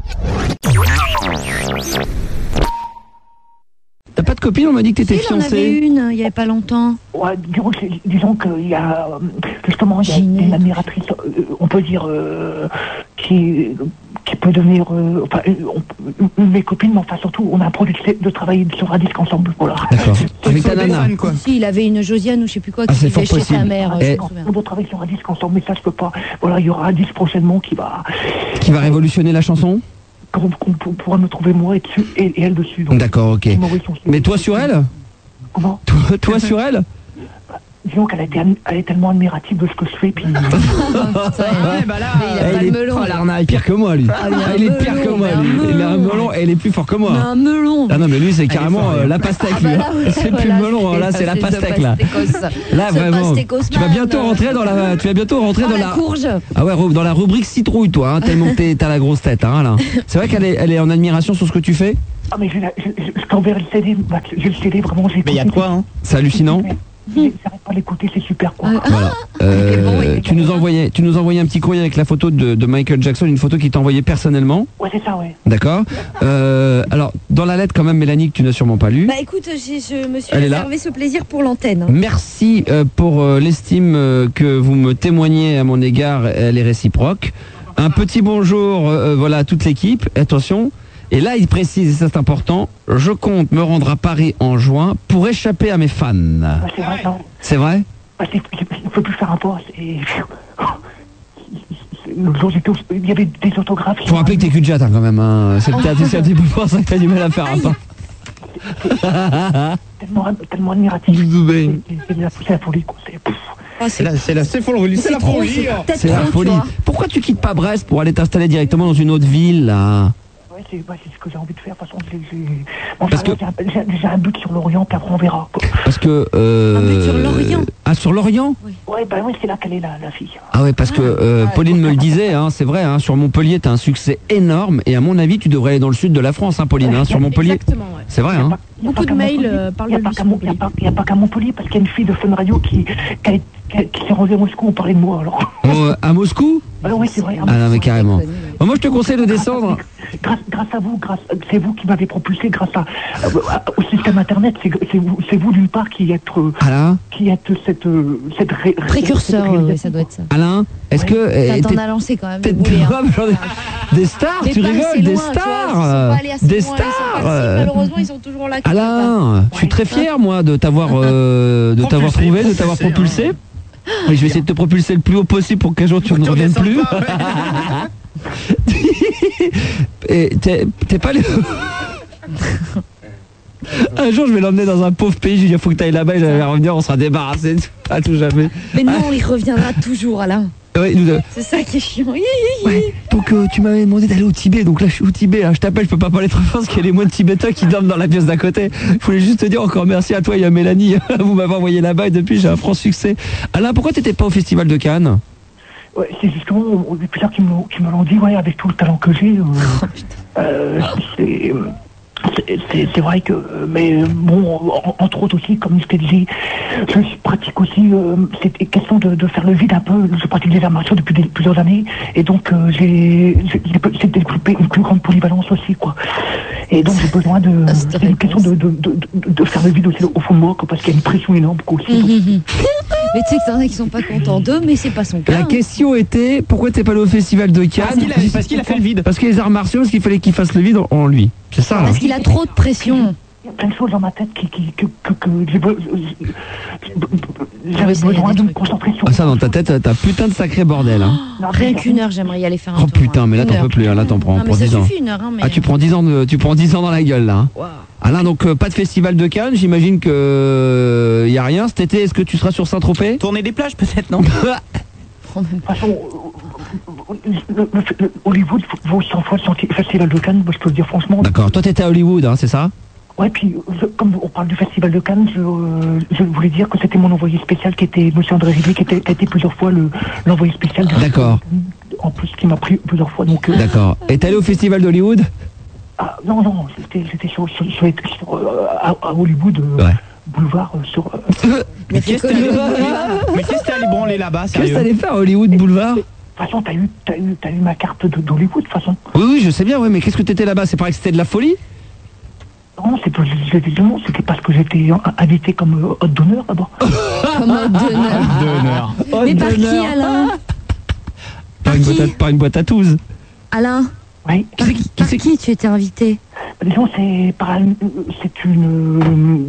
A: T'as pas de copine? On m'a dit que t'étais
H: Si, j'en avais
A: fiancée.
H: une, il y avait pas longtemps.
I: Ouais, disons, que- disons qu'il y a, euh, justement, il y a
H: Ginette.
I: une admiratrice, euh, on peut dire, euh, qui, qui peut devenir, euh, enfin, euh, on- mes copines, mais enfin, surtout, on a un projet de, de travailler sur un disque ensemble, voilà.
A: D'accord. Avec ta nana.
H: Si, il avait une Josiane ou je sais plus quoi
A: Ah,
H: qui
A: c'est
H: vivait
A: fort
H: chez sa
A: possible.
H: mère.
A: Et-
H: je me souviens.
I: On doit travailler sur un disque ensemble, mais ça, je peux pas. Voilà, il y aura un disque prochainement qui va,
A: Qui va révolutionner la chanson?
I: qu'on qu'on pour- pourra me trouver moi et, dessus, et, et elle dessus. donc.
A: D'accord, ok.
I: Qui m'envoie son-
A: Mais toi sur elle?
I: Comment?
A: Toi, toi sur elle?
I: disons qu'elle a été, elle est tellement admirative de ce que je fais. Puis...
J: ouais, bah là,
K: il, il est
J: melon.
K: Oh, l'arnaque, pire que moi lui.
H: Ah, il,
K: ah, il est pire que moi lui. Il a un melon et il est plus fort que moi.
H: Un melon.
K: Ah non mais lui c'est carrément euh, la pastèque
H: ah, bah,
K: lui.
H: là, ouais,
K: c'est
H: voilà,
K: plus le melon, là c'est la pastèque là. Là vraiment. Tu vas bientôt rentrer dans la, tu vas bientôt rentrer
H: oh,
K: dans
H: la,
K: la
H: courge.
K: Ah ouais, dans la rubrique citrouille toi. Hein, tellement que t'as la grosse tête hein là. C'est vrai qu'elle est, elle est en admiration sur ce que tu fais.
I: Ah mais je, je, je, je t'enverrai le C D, j'ai le C D vraiment. J'ai
J: mais il y a de quoi hein.
K: C'est hallucinant.
I: J'arrête pas d'écouter, c'est super quoi.
K: Voilà. Euh, tu nous envoyais, tu nous envoyais un petit courrier avec la photo de, de Michael Jackson, une photo qui t'a envoyée personnellement.
I: Ouais c'est ça ouais.
K: D'accord. Euh, alors dans la lettre quand même Mélanie que tu n'as sûrement pas lue.
H: Bah écoute, j'ai, je me suis
K: Elle
H: réservé ce plaisir pour l'antenne. Hein.
K: Merci euh, pour euh, l'estime euh, que vous me témoignez à mon égard, elle est réciproque. Un petit bonjour, euh, voilà à toute l'équipe. Attention. Et là, il précise, et ça c'est important, je compte me rendre à Paris en juin pour échapper à mes fans.
I: Bah, c'est vrai, non.
K: C'est vrai
I: bah, c'est, je ne peux plus faire un poste. Et... Le jour, j'étais au... il y avait des autographes.
K: Faut rappeler que t'es cul de jatte hein, quand même. Hein. C'est peut-être un petit peu pour ça que t'as du mal à faire un pas.
I: tellement, tellement admiratif. C'est la, la folie, quoi. C'est...
J: Ah, c'est, la, c'est la c'est folie, c'est, c'est la
H: trop,
J: folie.
H: C'est,
K: c'est la folie. Pourquoi tu quittes pas Brest pour aller t'installer directement dans une autre ville là?
I: Ouais, c'est, ouais, c'est ce que j'ai envie de faire. De toute façon, j'ai, j'ai... Bon, parce que... j'ai, j'ai, j'ai un but sur l'Orient, puis après on verra. Quoi.
K: Parce que euh...
H: un but sur l'Orient.
K: Ah, sur l'Orient.
I: Oui. Ouais, bah oui, c'est là qu'elle est la, la fille.
K: Ah ouais, parce que euh, ah, Pauline me le disait, hein, c'est vrai. Hein, sur Montpellier, t'as un succès énorme, et à mon avis, tu devrais aller dans le sud de la France, hein, Pauline, hein, sur Montpellier.
H: Exactement. Ouais.
K: C'est vrai, hein.
H: Beaucoup de mails euh, parlent de lui.
I: Il n'y a pas qu'à Montpellier, parce qu'il y a une fille de Fun Radio qui, qui, a, qui, qui s'est rendue à Moscou, on parlait de moi alors.
K: Oh, à Moscou?
I: Ah oui, c'est vrai.
K: Ah non, mais carrément. Bon, moi, je te conseille de descendre.
I: Grâce, grâce à vous, grâce, c'est vous qui m'avez propulsé grâce à, à, au système internet. C'est, c'est, vous, c'est vous d'une part qui êtes,
K: Alain
I: qui êtes cette, cette ré,
H: précurseur. Cette ouais, ça doit être ça.
K: Alain, est-ce ouais. que
H: t'en as lancé quand même.
K: Des, hein. des stars, tu rigoles, des stars, des stars.
H: Malheureusement, ils sont toujours là.
K: Alain, je suis très fier moi de t'avoir, euh, de t'avoir trouvé, de t'avoir propulsé. Oui, je vais essayer de te propulser le plus haut possible pour qu'un jour tu ne reviennes plus. Et t'es, t'es pas les... Un jour je vais l'emmener dans un pauvre pays, je lui dis il faut que tu ailles là-bas, il va revenir, on sera débarrassé à tout jamais.
H: Mais non, il reviendra toujours Alain.
K: Ouais, nous, euh...
H: c'est ça qui est chiant.
K: Ouais, donc euh, tu m'avais demandé d'aller au Tibet, donc là je suis au Tibet, hein. Je t'appelle, je peux pas parler trop fort parce qu'il y a les moines tibétains qui dorment dans la pièce d'à côté. Je voulais juste te dire encore merci à toi et à Mélanie, vous m'avez envoyé là-bas et depuis j'ai un franc succès. Alain, pourquoi t'étais pas au Festival de Cannes?
I: Ouais, c'est justement, il y a plusieurs qui me, qui me l'ont dit, ouais, avec tout le talent que j'ai, euh, euh, c'est... C'est, c'est, c'est vrai que, mais bon, en, entre autres aussi, comme je t'ai dit, je pratique aussi, euh, c'est question de, de faire le vide un peu, je pratique les arts martiaux depuis des, plusieurs années, et donc euh, j'ai, j'ai, j'ai développé une plus grande polyvalence aussi, quoi. Et donc j'ai besoin de, ah, c'est une question de, de, de, de, de faire le vide aussi au fond de moi, quoi, parce qu'il y a une pression énorme, quoi, aussi.
H: Mmh. Mais tu sais que t'en as qui sont pas contents d'eux, mais c'est pas son cas.
K: La question était, pourquoi t'es pas allé au Festival de Cannes?
J: Parce qu'il a, parce qu'il a fait le vide.
K: Parce que les arts martiaux, parce qu'il fallait qu'il fasse le vide en, en lui. C'est ça.
H: Parce hein. qu'il a trop de pression.
I: Il y a plein de choses dans ma tête qui, qui, que, que, que j'ai be... j'avais besoin de me concentrer sur.
K: Ah, ça, dans ta tête, t'as putain de sacré bordel. Hein.
H: Non, rien qu'une heure, j'aimerais y aller faire un
K: oh,
H: tour.
K: Oh putain, mais là, t'en peux plus. Hein, là, t'en prends
H: non,
K: pour dix ans.
H: Une heure, hein, mais...
K: Ah, tu prends dix ans, de, tu prends dix ans dans la gueule, là. Hein. Wow. Alain, donc euh, pas de festival de Cannes, j'imagine que euh, y a rien. Cet été, est-ce que tu seras sur Saint-Tropez?
J: Tourner des plages, peut-être, non?
I: De toute façon, Hollywood vaut cent fois le festival de Cannes, moi je peux le dire franchement.
K: D'accord, toi t'étais à Hollywood, hein, c'est ça?
I: Ouais, puis je, comme on parle du festival de Cannes, je, euh, je voulais dire que c'était mon envoyé spécial qui était M. André Rivier, qui, qui a été plusieurs fois le, l'envoyé spécial. De
K: D'accord.
I: En plus, qui m'a pris plusieurs fois. Donc, euh,
K: d'accord. Et t'es allé au festival d'Hollywood?
I: Ah, non, non, j'étais, j'étais sur, sur, sur, sur euh, à, à Hollywood. Euh, ouais. Boulevard euh, sur. Euh...
J: Mais qu'est-ce que t'es allé branler là-bas, sérieux?
K: Qu'est-ce que t'allais faire à Hollywood Boulevard?
I: De toute façon, t'as eu, t'as eu, t'as eu ma carte de, d'Hollywood, de toute façon.
K: Oui, oui, je sais bien, ouais, mais qu'est-ce que t'étais là-bas? C'est pareil que c'était de la folie?
I: Non, c'est pas, non, c'était parce que j'étais invité comme euh, hôte d'honneur d'abord.
H: Comme hôte d'honneur.
J: d'honneur.
H: Mais par qui, Alain?
K: Par une boîte à, par une boîte à touze.
H: Alain?
I: Oui.
H: Par, qui, par qui tu étais invité?
I: Disons, c'est par c'est une euh,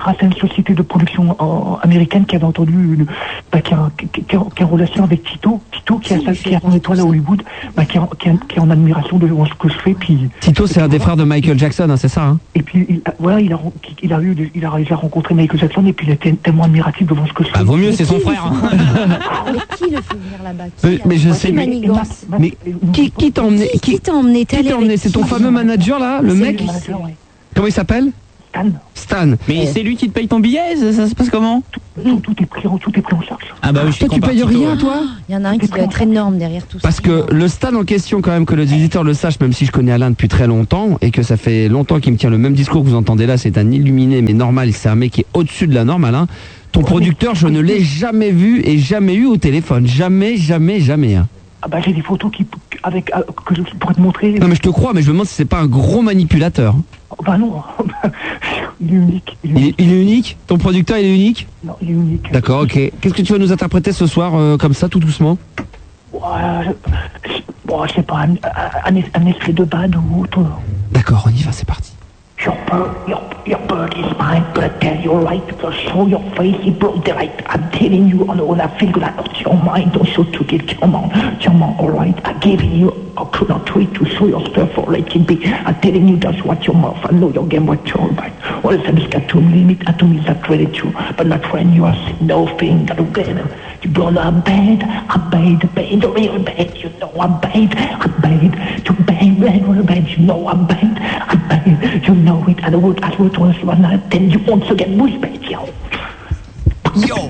I: grâce à une société de production euh, américaine qui avait entendu une, bah, qui, a, qui, qui, qui, a, qui a en relation avec Tito, Tito qui a, sa, qui a son étoile à Hollywood, bah, qui, a, qui, a, qui est en admiration de ce que je fais. Puis,
K: Tito, c'est un des frères de Michael Jackson, hein, c'est ça hein?
I: Et puis il, voilà, il a, il a eu, il a réussi à rencontrer Michael Jackson et puis il était tellement admiratif devant ce que je fais.
K: Ah, vaut mieux, c'est son frère.
H: Mais qui le fait venir là-bas?
K: Mais, mais je sais.
H: Mais,
K: mais qui, qui t'a emmené?
H: Qui, qui t'a emmené?
K: Qui t'a emmené? C'est ton fameux manager là, le mec?
I: Manager, ouais.
K: Comment il s'appelle?
I: Stan.
K: Stan.
J: Mais
K: ouais.
J: c'est lui qui te paye ton billet, ça, ça se passe comment?
I: tout, tout, tout, est pris en, tout est pris en charge.
J: Ah bah oui, je suis
K: toi tu payes rien toi?
H: Il y en a un qui doit être énorme derrière tout ça.
K: Parce que le Stan en question, quand même, que le visiteur le sache, même si je connais Alain depuis très longtemps et que ça fait longtemps qu'il me tient le même discours que vous entendez là, c'est un illuminé mais normal, c'est un mec qui est au-dessus de la norme, Alain. Ton producteur, je ne l'ai jamais vu et jamais eu au téléphone, jamais, jamais, jamais. Hein.
I: Ah bah j'ai des photos qui, avec, euh, que je pourrais te montrer.
K: Non mais je te crois, mais je me demande si c'est pas un gros manipulateur.
I: Oh bah non, il est unique. Il est unique.
K: Il, il est unique? Ton producteur il est unique?
I: Non, il est unique.
K: D'accord, ok. Qu'est-ce que tu vas nous interpréter ce soir, euh, comme ça, tout doucement?
I: Ouais, je, bon, je sais pas, un, un, un effet de bad ou autre.
K: D'accord, on y va, c'est parti.
I: Your bird, your, your bird is mine, but I tell you right, to show your face, you broke the right. I'm telling you, on all I feel that it's your mind, don't show to get, come on, come on, alright. I'm giving you a cool treat to show yourself for let it be. I'm telling you just what your mouth, I know your game, what you're right. All of a sudden, it's got to limit, and to me, that's really true. But not when you are no thing, that together. You blow I'm bad, I'm bad, bad, real bad, you know I'm bad, I'm bad, too bad, bad, real bad, you know I'm bad, I'm bad, you know it, and I would, I would once one night, then you once again was bad, yo.
K: Yo!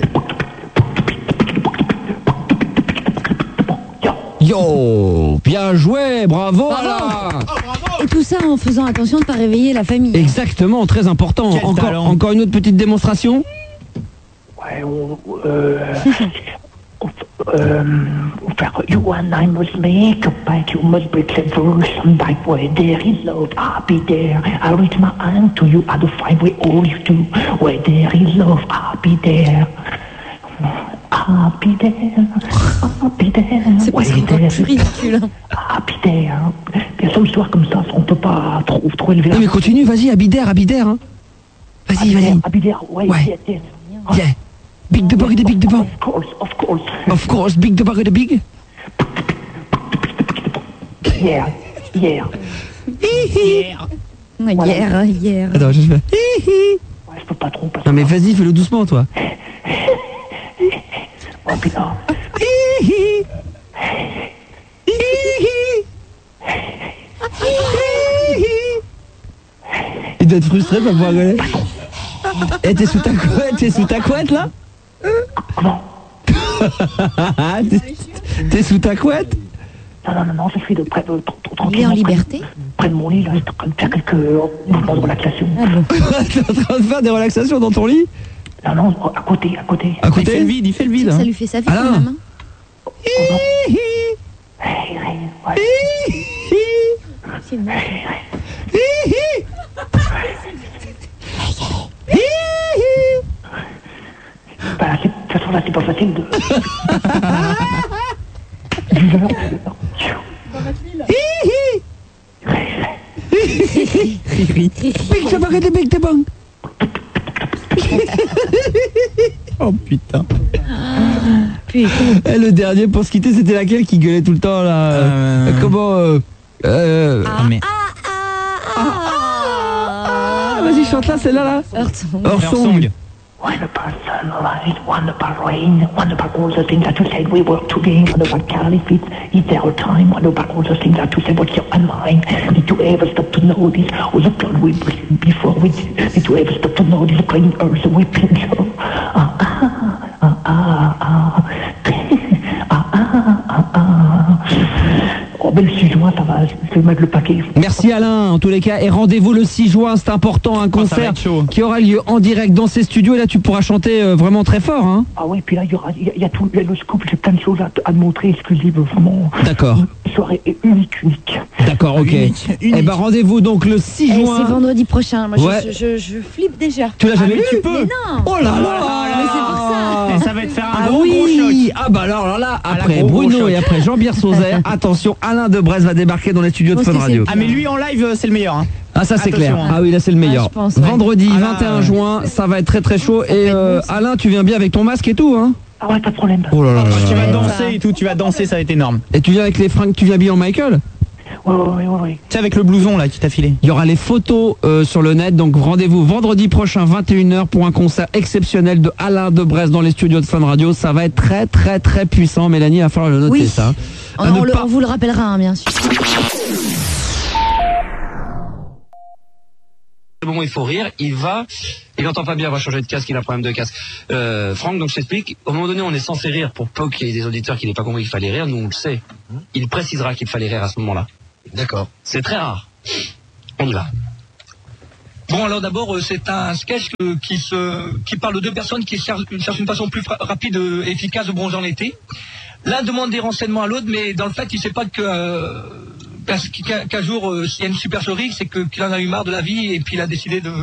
K: Yo! Bien joué, bravo Alain!
H: Et tout ça en faisant attention de ne pas réveiller la famille.
K: Exactement, très important. Encore, encore une autre petite démonstration?
I: Ouais, on, euh, um, you and I must make a pact, you must break the version back where there is love, I'll be there. I reach my hand to you, I'll find where all you do. Where there is love, I'll be there. I'll be there, I'll be there.
H: C'est pas plus ridicule.
I: I'll be there. Bien sûr, l'histoire comme ça, on peut pas trop, trop élever la...
K: Oui, mais continue, vas-y, Abider, Abider. Hein. Vas-y, vas-y.
I: Abider, ouais,
K: ouais.
I: Yeah, yeah.
K: Yeah. Big the bug the big the bug.
I: Of course, of course.
K: Of course, big the bug the big.
I: Yeah, yeah.
H: Hier. Hier, hier.
K: Attends, je fais.
I: Ouais, je peux pas trop.
K: Non mais vas-y, fais-le doucement, toi.
I: Oh putain.
K: Il doit être frustré de pas pouvoir rigoler. Eh, t'es sous ta couette, t'es sous ta couette là?
I: Comment?
K: T'es sous ta couette?
I: Non, non, non, non, je suis de près de...
H: Il est en liberté?
I: Près de mon lit, là, je suis en train de faire quelques mouvements de relaxation.
H: Ah bon?
K: T'es en train de faire des relaxations dans ton lit?
I: Non, non, à côté, à côté.
K: À côté?
J: Il fait le vide, il fait le vide.
H: Ça
J: Hein.
H: lui fait sa vie
K: Alain.
H: quand même. C'est moche.
I: Bah, de toute façon, là, c'est pas facile de...
K: Big the bug the big the bang. Oh putain.
H: Putain.
K: Et le dernier pour se quitter, c'était laquelle qui gueulait tout le temps là?
J: Euh...
K: Comment euh... euh...
J: Ah, mais...
K: Ah, vas-y, chante là, celle-là là.
H: Heartsong.
K: Heartsong.
I: One about sunlight, one about rain, one about all the things that you said we were to gain, one about Caliphate, is there a time, one about all the things that you said what's your mind. Did you ever stop to notice all the blood we breathed before we did? Did you ever stop to notice the crying earth we pinch up? Ah ah ah ah ah ah ah ah ah. Oh ben le six juin ça va, je vais mettre le paquet.
K: Merci Alain, en tous les cas, et rendez-vous le six juin, c'est important, un concert qui aura lieu en direct dans ces studios, et là tu pourras chanter euh, vraiment très fort, hein.
I: Ah oui, puis là il y aura, il y, y a tout, il y a le scoop, j'ai plein de choses à, à te montrer, exclusives, vraiment.
K: D'accord.
I: Une soirée unique, unique.
K: D'accord, ok.
J: Unique, unique.
K: Eh ben rendez-vous donc le six
H: Eh,
K: juin.
H: c'est vendredi prochain. Moi,
K: Ouais.
H: je, je, je flippe déjà.
K: Tu l'as jamais
J: Ah, mais
K: vu?
J: tu peux.
H: Mais non.
K: Oh là là.
H: Mais c'est pour ça.
J: Et ça va te faire un
K: Ah
J: gros gros
K: oui.
J: choc.
K: Ah bah alors, alors là,
J: Ah, là,
K: après
J: gros, gros
K: Bruno
J: choc.
K: et après Jean-Pierre Sauzet, attention, Alain Debrez va débarquer dans les studios de
H: Je pense
K: Fun
H: que c'est
K: Radio.
H: le
J: Ah mais lui en live, c'est le meilleur. Hein.
K: Ah ça c'est
J: Attention,
K: clair.
J: hein.
K: Ah oui là c'est le meilleur.
H: Ouais, je pense, ouais.
K: Vendredi
J: Ah là,
K: vingt et un
J: ouais.
K: juin, ça va être très très chaud.
H: Ça
K: Et
H: va être
K: euh,
H: bon, ça.
K: Alain, tu viens bien avec ton masque et tout, hein?
I: Ah ouais, pas de problème.
K: Oh là là. là
J: Tu
K: là
J: vas
K: là.
J: danser et tout, tu vas danser, ça va être énorme.
K: Et tu viens avec les fringues, tu viens habillé en Michael?
I: Ouais, ouais, ouais, ouais, ouais.
J: Tu sais, avec le blouson là qui t'a filé.
K: Il y aura les photos euh, sur le net, donc rendez-vous vendredi prochain vingt et une heures pour un concert exceptionnel de Alain de Brest dans les studios de Fun Radio. Ça va être très très très puissant. Mélanie, il va falloir le noter
H: Oui.
K: ça.
H: On,
K: À ne
H: on le-
K: pas-
H: on vous le rappellera, hein, bien sûr.
L: Bon, il faut rire, il va, il n'entend pas bien, il va changer de casque, il a un problème de casque. Euh, Franck, donc je t'explique, au moment donné, on est censé rire pour pas qu'il y ait des auditeurs qui n'aient pas compris qu'il fallait rire, nous on le sait. Il précisera qu'il fallait rire à ce moment-là.
M: D'accord.
L: C'est très rare. On y va.
N: Bon, alors d'abord, euh, c'est un sketch euh, qui se, qui parle de deux personnes qui cherchent, cherchent une façon plus fra- rapide et efficace de bronzer en été. L'un demande des renseignements à l'autre, mais dans le fait, il sait pas que euh, parce qu'un qu'un jour, euh, s'il y a une supercherie, c'est que qu'il en a eu marre de la vie et puis il a décidé de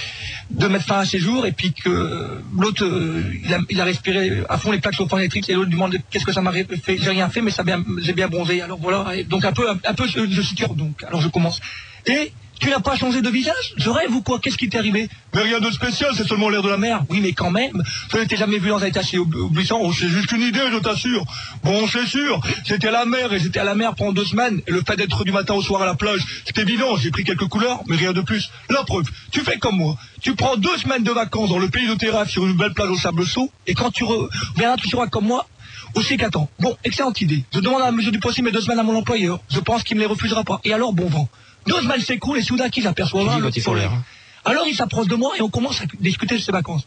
N: de mettre fin à ses jours et puis que l'autre, euh, il, a, il a respiré à fond les plaques chauffantes électriques et l'autre lui demande qu'est-ce que ça m'a fait. J'ai rien fait, mais ça bien, j'ai bien bronzé. Alors voilà, et donc un peu, un, un peu, je, je situe. Donc, alors je commence. Et tu n'as pas changé de visage? Je rêve ou quoi? Qu'est-ce qui t'est arrivé? Mais rien de spécial, c'est seulement l'air de la mer. Oui, mais quand même, je ne t'ai jamais vu dans un état si oubliant. Oh, c'est juste une idée, je t'assure. Bon, c'est sûr, c'était à la mer et j'étais à la mer pendant deux semaines. Et le fait d'être du matin au soir à la plage, c'est évident, j'ai pris quelques couleurs, mais rien de plus. La preuve, tu fais comme moi. Tu prends deux semaines de vacances dans le pays de tes rêves sur une belle plage au sable chaud, et quand tu reviens, tu seras comme moi. Aussi qu'attends. Bon, excellente idée. Je demande à la mesure du possible mes deux semaines à mon employeur. Je pense qu'il me les refusera pas. Et alors, bon vent. Deux semaines s'écoulent et soudain qui j'aperçois là, le soleil. Alors il s'approche de moi et on commence à discuter de ses vacances.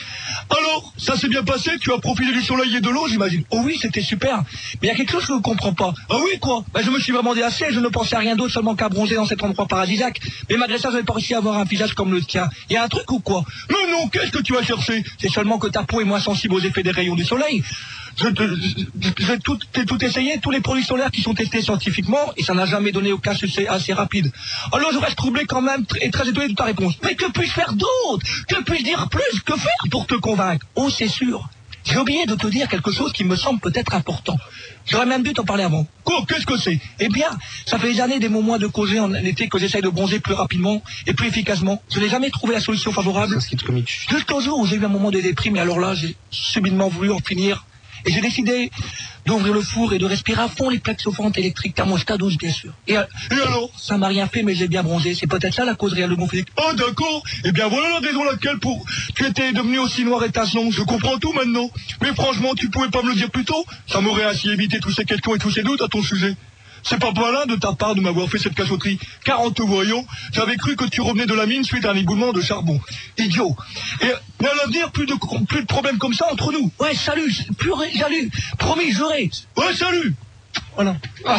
N: Alors, ça s'est bien passé, tu as profité du soleil et de l'eau, j'imagine. Oh oui, c'était super. Mais il y a quelque chose que je ne comprends pas. Ah oui, quoi? Ben, je me suis vraiment délassé, je ne pensais à rien d'autre seulement qu'à bronzer dans cet endroit paradisiaque. Mais malgré ça, je n'avais pas réussi à avoir un visage comme le tien. Il y a un truc ou quoi? Mais non, qu'est-ce que tu vas chercher? C'est seulement que ta peau est moins sensible aux effets des rayons du soleil. Je te, j'ai tout, j'ai tout essayé, tous les produits solaires qui sont testés scientifiquement, et ça n'a jamais donné aucun succès assez rapide. Alors je reste troublé quand même et très étonné de ta réponse. Mais que puis-je faire d'autre? Que puis-je dire plus? Que faire pour te convaincre? Oh, c'est sûr. J'ai oublié de te dire quelque chose qui me semble peut-être important. J'aurais même dû t'en parler avant. Quoi? Qu'est-ce que c'est? Eh bien, ça fait des années, des moments de causer en été que j'essaye de bronzer plus rapidement et plus efficacement. Je n'ai jamais trouvé la solution favorable. Jusqu'au jour où j'ai eu un moment de déprime, et alors là, j'ai subitement voulu en finir. Et j'ai décidé d'ouvrir le four et de respirer à fond les plaques chauffantes électriques, thermostat douze bien sûr. Et, et alors? Ça m'a rien fait, mais j'ai bien bronzé. C'est peut-être ça la cause réelle de mon physique. Ah d'accord. Eh bien voilà la raison laquelle pour tu étais devenu aussi noir et tacheton. Je comprends tout maintenant. Mais franchement, tu pouvais pas me le dire plus tôt? Ça m'aurait ainsi évité tous ces questions et tous ces doutes à ton sujet. C'est pas malin de ta part de m'avoir fait cette cachotterie, car en te voyant, j'avais cru que tu revenais de la mine suite à un éboulement de charbon. Idiot. Et, et à l'avenir, plus de, plus de problèmes comme ça entre nous. Ouais, salut, plus ré, salut. Promis, j'aurai. Ouais, salut. Voilà.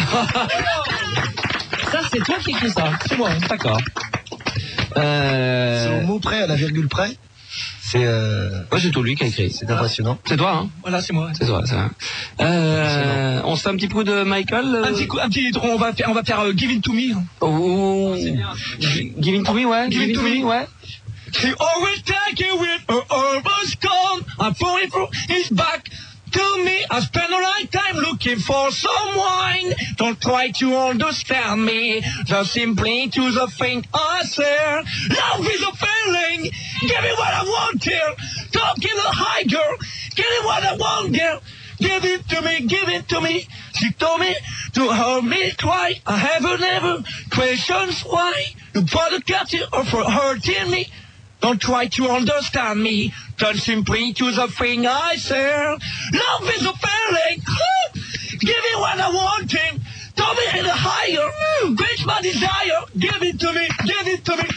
L: Ça, c'est toi qui écris ça. C'est moi, d'accord. Euh...
M: C'est au mot près, à la virgule près. C'est euh...
L: ouais, c'est tout lui qui a écrit.
M: C'est impressionnant.
L: C'est toi, hein?
N: Voilà, c'est moi.
L: C'est toi, c'est vrai. Euh, on se fait un petit coup de Michael. Euh...
N: Un petit coup, un petit, on va faire, on va faire uh, Give It To Me.
L: Oh, c'est bien. Give It To Me, ouais.
N: Give It To Me,
L: ouais.
N: He always take it with her almost gone. I'm falling through his back. To me, I spend a lifetime looking for some wine. Don't try to understand me, just simply to the thing I say. Love is a feeling, give me what I want, girl. Talking a high girl, give me what I want, girl. Give it to me, give it to me. She told me to hold me twice. I haven't ever questions why. You put a cut or for hurting me. Don't try to understand me, turn simply to the thing I say. Love is a feeling, give me what I want, him. Tell me in a higher, reach my desire. Give it to me, give it to me.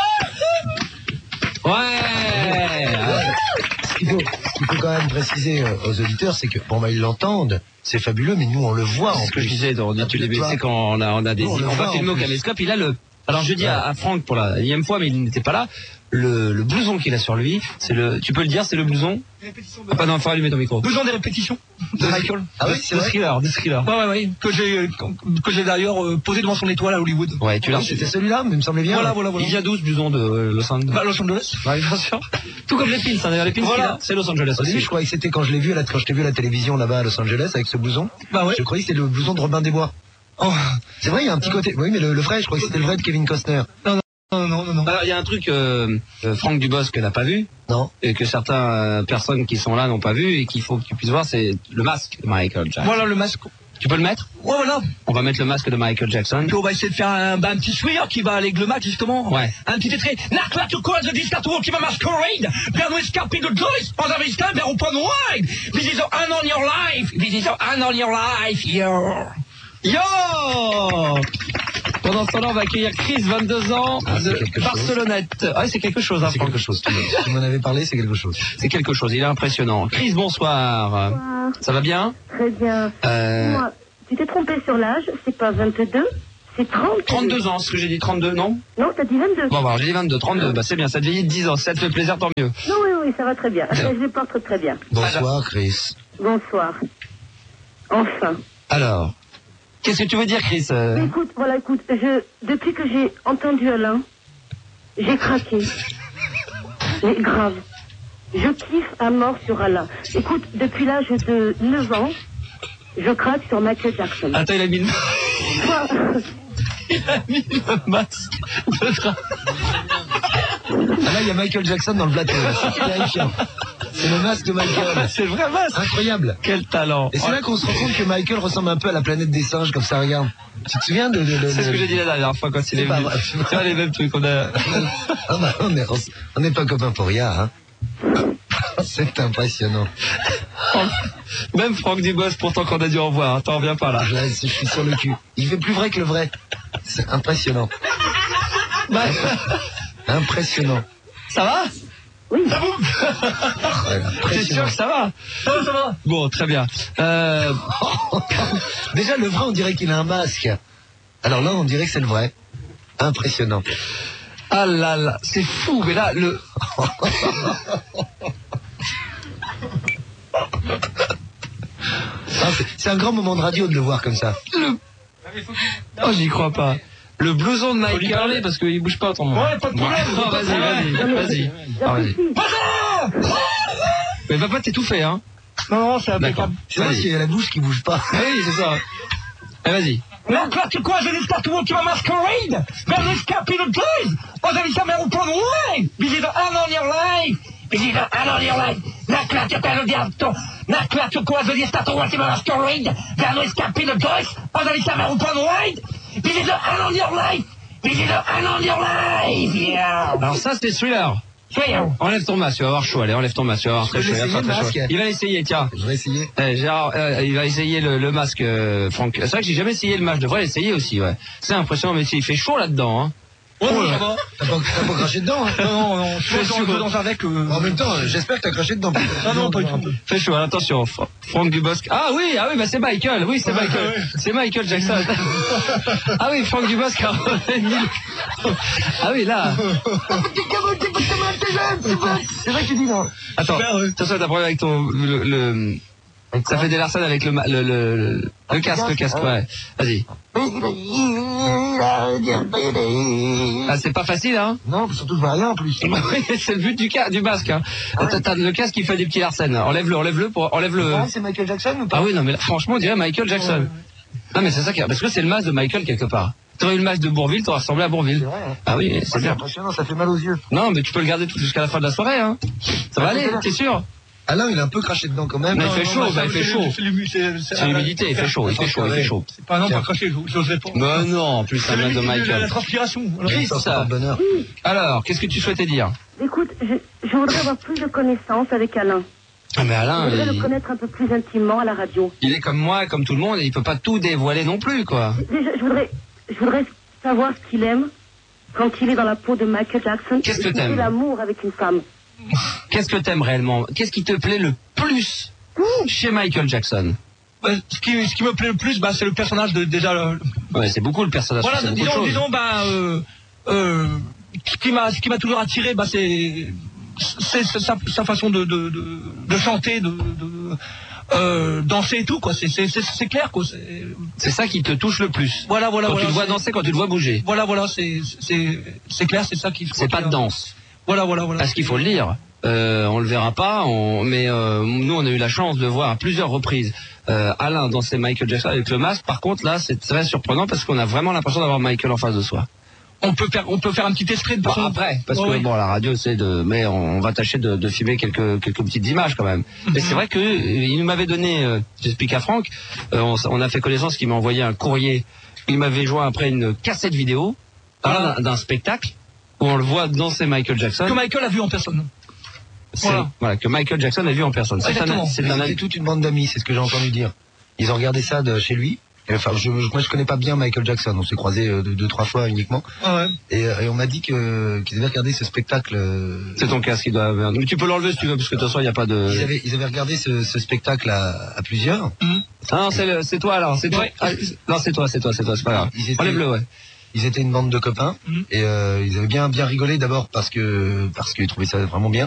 L: Ouais.
M: Ce qu'il faut, ce qu'il faut quand même préciser aux auditeurs, c'est que, bon, bah, ils l'entendent, c'est fabuleux, mais nous, on le voit.
L: C'est ce que je disais, on dit, tu les baissais quand on a, on a des,
M: on,
L: on va filmer au caméscope, il a le, alors je dis à, à Franck pour la énième fois, mais il n'était pas là, le, le blouson qu'il a sur lui, c'est le, tu peux le dire, c'est le blouson? Ah, pas non, faut allumer ton micro.
N: Blouson des répétitions de Michael.
L: Ah oui, c'est vrai. Thriller, de Thriller.
N: Ouais, ouais, ouais. Que j'ai, que j'ai d'ailleurs euh, posé devant son étoile à Hollywood.
L: Ouais, tu l'as.
M: C'était celui-là, mais il me semblait bien.
N: Voilà, voilà, voilà.
L: Il vient d'où ce blouson de Los Angeles?
N: Bah, Los Angeles.
L: Ouais, bien sûr. Tout comme les pins, hein, d'ailleurs, les pins, voilà. C'est Los Angeles aussi.
M: Je croyais que c'était quand je l'ai vu, à la, quand je t'ai vu à la télévision là-bas à Los Angeles avec ce blouson.
N: Bah ouais.
M: Je croyais que c'était le blouson de Robin des Bois.
N: Oh.
M: C'est vrai, il y a un petit côté. Oui, mais le, le vrai, je croyais que c'était le vrai de Kevin Costner.
N: Non, non. Non, non, non, non.
L: Alors, il y a un truc, euh, euh, Franck Dubosc n'a pas vu.
M: Non.
L: Et que certaines euh, personnes qui sont là n'ont pas vu et qu'il faut que tu puisses voir, c'est le masque de Michael Jackson.
N: Voilà le masque.
L: Tu peux le mettre?
N: Ouais, voilà.
L: On va mettre le masque de Michael Jackson.
N: Puis on va essayer de faire un, bah, un petit sourire qui va avec le masque, justement.
L: Ouais.
N: Un petit extrait. Nakla to call the discato qui va masquerade. Bern with scarpy the joyce. On a this time, open wide. This is an on your life. This is an on your life. Yo.
L: Yo! Pendant ce temps-là, on va accueillir Chris, vingt-deux ans,
M: ah,
L: de Barcelonnette. Ouais, c'est quelque chose, hein,
M: c'est quelque chose. Tu m'en avais parlé, c'est quelque chose.
L: C'est quelque chose, il est impressionnant. Chris, bonsoir.
C: Bonsoir.
L: Ça va bien?
C: Très bien.
L: Euh...
C: Moi, tu t'es trompé sur l'âge, c'est pas vingt-deux, c'est trente.
L: trente-deux ans, ce que j'ai dit, trente-deux, non?
C: Non, t'as dit vingt-deux.
L: Bon, bah, j'ai dit vingt-deux, trente-deux, bah c'est bien, ça te vieillit de dix ans, si ça te fait plaisir, tant mieux.
C: Non, oui, oui, ça va très bien. Je les porte très bien.
M: Bonsoir, Chris.
C: Bonsoir. Enfin.
L: Alors, qu'est-ce que tu veux dire, Chris? euh...
C: Écoute, voilà, écoute, je, depuis que j'ai entendu Alain, j'ai craqué. Mais grave. Je kiffe à mort sur Alain. Écoute, depuis l'âge de neuf ans, je craque sur Michael Jackson.
L: Attends, il a mis le... il a mis le masque de tra...
M: Ah là, il y a Michael Jackson dans le plateau. C'est terrifiant. C'est le masque de Michael.
L: C'est le vrai masque.
M: Incroyable.
L: Quel talent.
M: Et c'est là qu'on se rend compte que Michael ressemble un peu à la planète des singes, comme ça, regarde. Tu te souviens de... de, de
L: c'est ce que j'ai dit la dernière fois quand il est venu. C'est pas les mêmes trucs, on a...
M: ah bah, on n'est on n'est pas copains pour rien, hein. C'est impressionnant.
L: Même Franck Dubosc, pourtant qu'on a dû en voir, hein, t'en reviens pas là.
M: Là, je suis sur le cul. Il fait plus vrai que le vrai. C'est impressionnant.
L: Bah...
M: Impressionnant.
L: Ça va?
C: Oui.
N: Ça
L: va. T'es sûr que ça va?
N: Ça va, ça va.
L: Bon, très bien. Euh...
M: Déjà, le vrai, on dirait qu'il a un masque. Alors là, on dirait que c'est le vrai. Impressionnant.
L: Ah là là, c'est fou, mais là, le...
M: ah, c'est un grand moment de radio de le voir comme ça.
L: Le... Oh, j'y crois pas. Le blouson de Michael, parler parce qu'il bouge pas autrement.
N: Ouais, pas de problème.
L: Oh, vas-y, vas-y, vas-y. Ah, vas-y. Mais va pas t'étouffer, hein.
N: Non, non, c'est impeccable.
M: C'est vrai qu'il y a la bouche qui bouge pas.
L: Oui, c'est ça. Allez, vas-y.
N: Non, là, tu quoi, j'ai des statues qui va masquerade. Vers les scapes de joyce. On a mis sa mère au point de ouais. This is an on your life. This is an on your life. Nakla tu te le diablo. Nakla tu quoi, j'ai des statues qui va masquerade. Vers les scapes de joyce. On a mis sa mère au point de ouais. This is an on your life. This is an on your life. Yeah.
L: Alors ça, c'est Thriller.
N: Thriller.
L: Enlève ton masque, tu vas avoir chaud. Allez, enlève ton masque, tu vas avoir très chaud. Il, très chaud. Il va essayer, tiens.
M: Je vais essayer.
L: Eh, Gérard, euh, il va essayer le, le masque, euh, Franck. C'est vrai que j'ai jamais essayé le masque. Je devrais l'essayer aussi, ouais. C'est impressionnant, mais il fait chaud là-dedans, hein.
N: Ouais, oh, ça va.
M: T'as pas, pas craché dedans, hein?
N: Non, non, non. Je suis dans avec. Euh...
M: En même temps, j'espère que t'as craché dedans.
N: Non, non, pas du tout.
L: Fais chaud, attention. Franck Dubosc. Ah oui, ah oui, bah c'est Michael. Oui, c'est Michael. Ouais, ouais. C'est Michael Jackson. Ah oui, Franck Dubosc a revenu. Ah oui, là.
M: C'est vrai que tu dis non.
L: Attends, attention, t'as problème avec ton... Le, le... Ça fait des larcènes avec le, le, le, le casque, le casque, ouais. Vas-y. Ah, c'est pas facile, hein?
M: Non, surtout je vois rien en plus.
L: C'est le but du, ca du masque, hein. Ah ouais. T'as le casque qui fait des petits larcènes. Enlève-le, enlève-le pour, enlève-le.
M: Ah, c'est Michael Jackson ou pas?
L: Ah oui, non, mais là, franchement, on dirait Michael Jackson. Ouais. Non, mais c'est ça qui parce que c'est le masque de Michael quelque part. T'aurais eu le masque de Bourville, t'aurais ressemblé à Bourville.
M: C'est vrai, hein.
L: Ah oui, c'est bien.
M: Impressionnant, ça fait mal aux yeux.
L: Non, mais tu peux le garder tout jusqu'à la fin de la soirée, hein. Ça va aller, t'es sûr?
M: Alain, il a un peu craché dedans quand même.
L: Mais il fait
N: non,
L: chaud,
N: non,
L: bah, il fait chaud. C'est l'humidité, il fait chaud, il fait chaud, il fait chaud.
N: C'est pas non, pas craché, j'oserais pas.
L: Bah non, en plus, c'est un masque de Michael.
N: La transpiration.
L: Chris, ça. Alors, qu'est-ce que tu souhaitais dire?
C: Écoute, je, je voudrais avoir plus de connaissances avec Alain.
L: Ah mais Alain,
C: je voudrais
L: il...
C: le connaître un peu plus intimement à la radio.
L: Il est comme moi, comme tout le monde, et il peut pas tout dévoiler non plus, quoi.
C: Déjà, je voudrais, je voudrais savoir ce qu'il aime quand il est dans la peau de Michael Jackson.
L: Qu'est-ce que t'aimes?
C: L'amour avec une femme.
L: Qu'est-ce que t'aimes réellement? Qu'est-ce qui te plaît le plus chez Michael Jackson?
N: Bah, ce, qui, ce qui me plaît le plus, bah, c'est le personnage de déjà. Le...
L: Ouais, c'est beaucoup le personnage.
N: Voilà, disons, disons, bah, euh, euh, ce qui m'a, ce qui m'a toujours attiré, bah, c'est, c'est sa, sa façon de, de, de, de chanter, de, de euh, danser et tout, quoi. C'est, c'est, c'est, c'est clair, quoi. C'est...
L: c'est ça qui te touche le plus.
N: Voilà, voilà,
L: quand
N: voilà.
L: tu le vois danser, quand tu le vois bouger.
N: Voilà, voilà, c'est, c'est, c'est clair, c'est ça qui.
L: C'est pas de danse.
N: Voilà, voilà, voilà.
L: Parce qu'il faut le dire. Euh, on le verra pas, on... mais euh, nous on a eu la chance de voir à plusieurs reprises euh, Alain danser Michael Jackson avec le masque. Par contre là c'est très surprenant parce qu'on a vraiment l'impression d'avoir Michael en face de soi.
N: On peut faire, on peut faire un petit extrait de
L: Bon,
N: façon-
L: après, parce
N: Ouais,
L: que
N: ouais.
L: bon, la radio, c'est de, mais on, on va tâcher de, de filmer quelques quelques petites images quand même. Mais c'est vrai que euh, il m'avait donné, euh, j'explique à Franck, euh, on, s- on a fait connaissance, qu'il m'a envoyé un courrier. Il m'avait joint après une cassette vidéo
N: Ah.
L: d'un- d'un spectacle où on le voit danser Michael Jackson.
N: Que Michael a vu en personne.
L: C'est-
N: Voilà.
L: voilà, que Michael Jackson a vu en personne. C'est un, c'est un,
M: C'était toute une bande d'amis, c'est ce que j'ai entendu dire. Ils ont regardé ça de chez lui. Et enfin, je, je- moi, je connais pas bien Michael Jackson. On s'est croisés euh, deux, deux, trois fois uniquement.
N: Ah ouais.
M: Et, euh, et on m'a dit que qu'ils avaient regardé ce spectacle. euh,
L: C'est ton casque qui doit. Mais tu peux l'enlever si tu veux, parce que de toute façon, il n'y a pas de.
M: Ils avaient, ils avaient regardé ce, ce spectacle à, à plusieurs.
L: Ah non, c'est le- c'est toi alors, c'est toi.
M: Ouais.
L: Ah, non, c'est toi, c'est toi, c'est toi, c'est pas grave.
M: Ils étaient-
L: Enlève-le, ouais.
M: Ils étaient une bande de copains et euh, ils avaient bien bien rigolé d'abord parce que parce qu'ils trouvaient ça vraiment bien.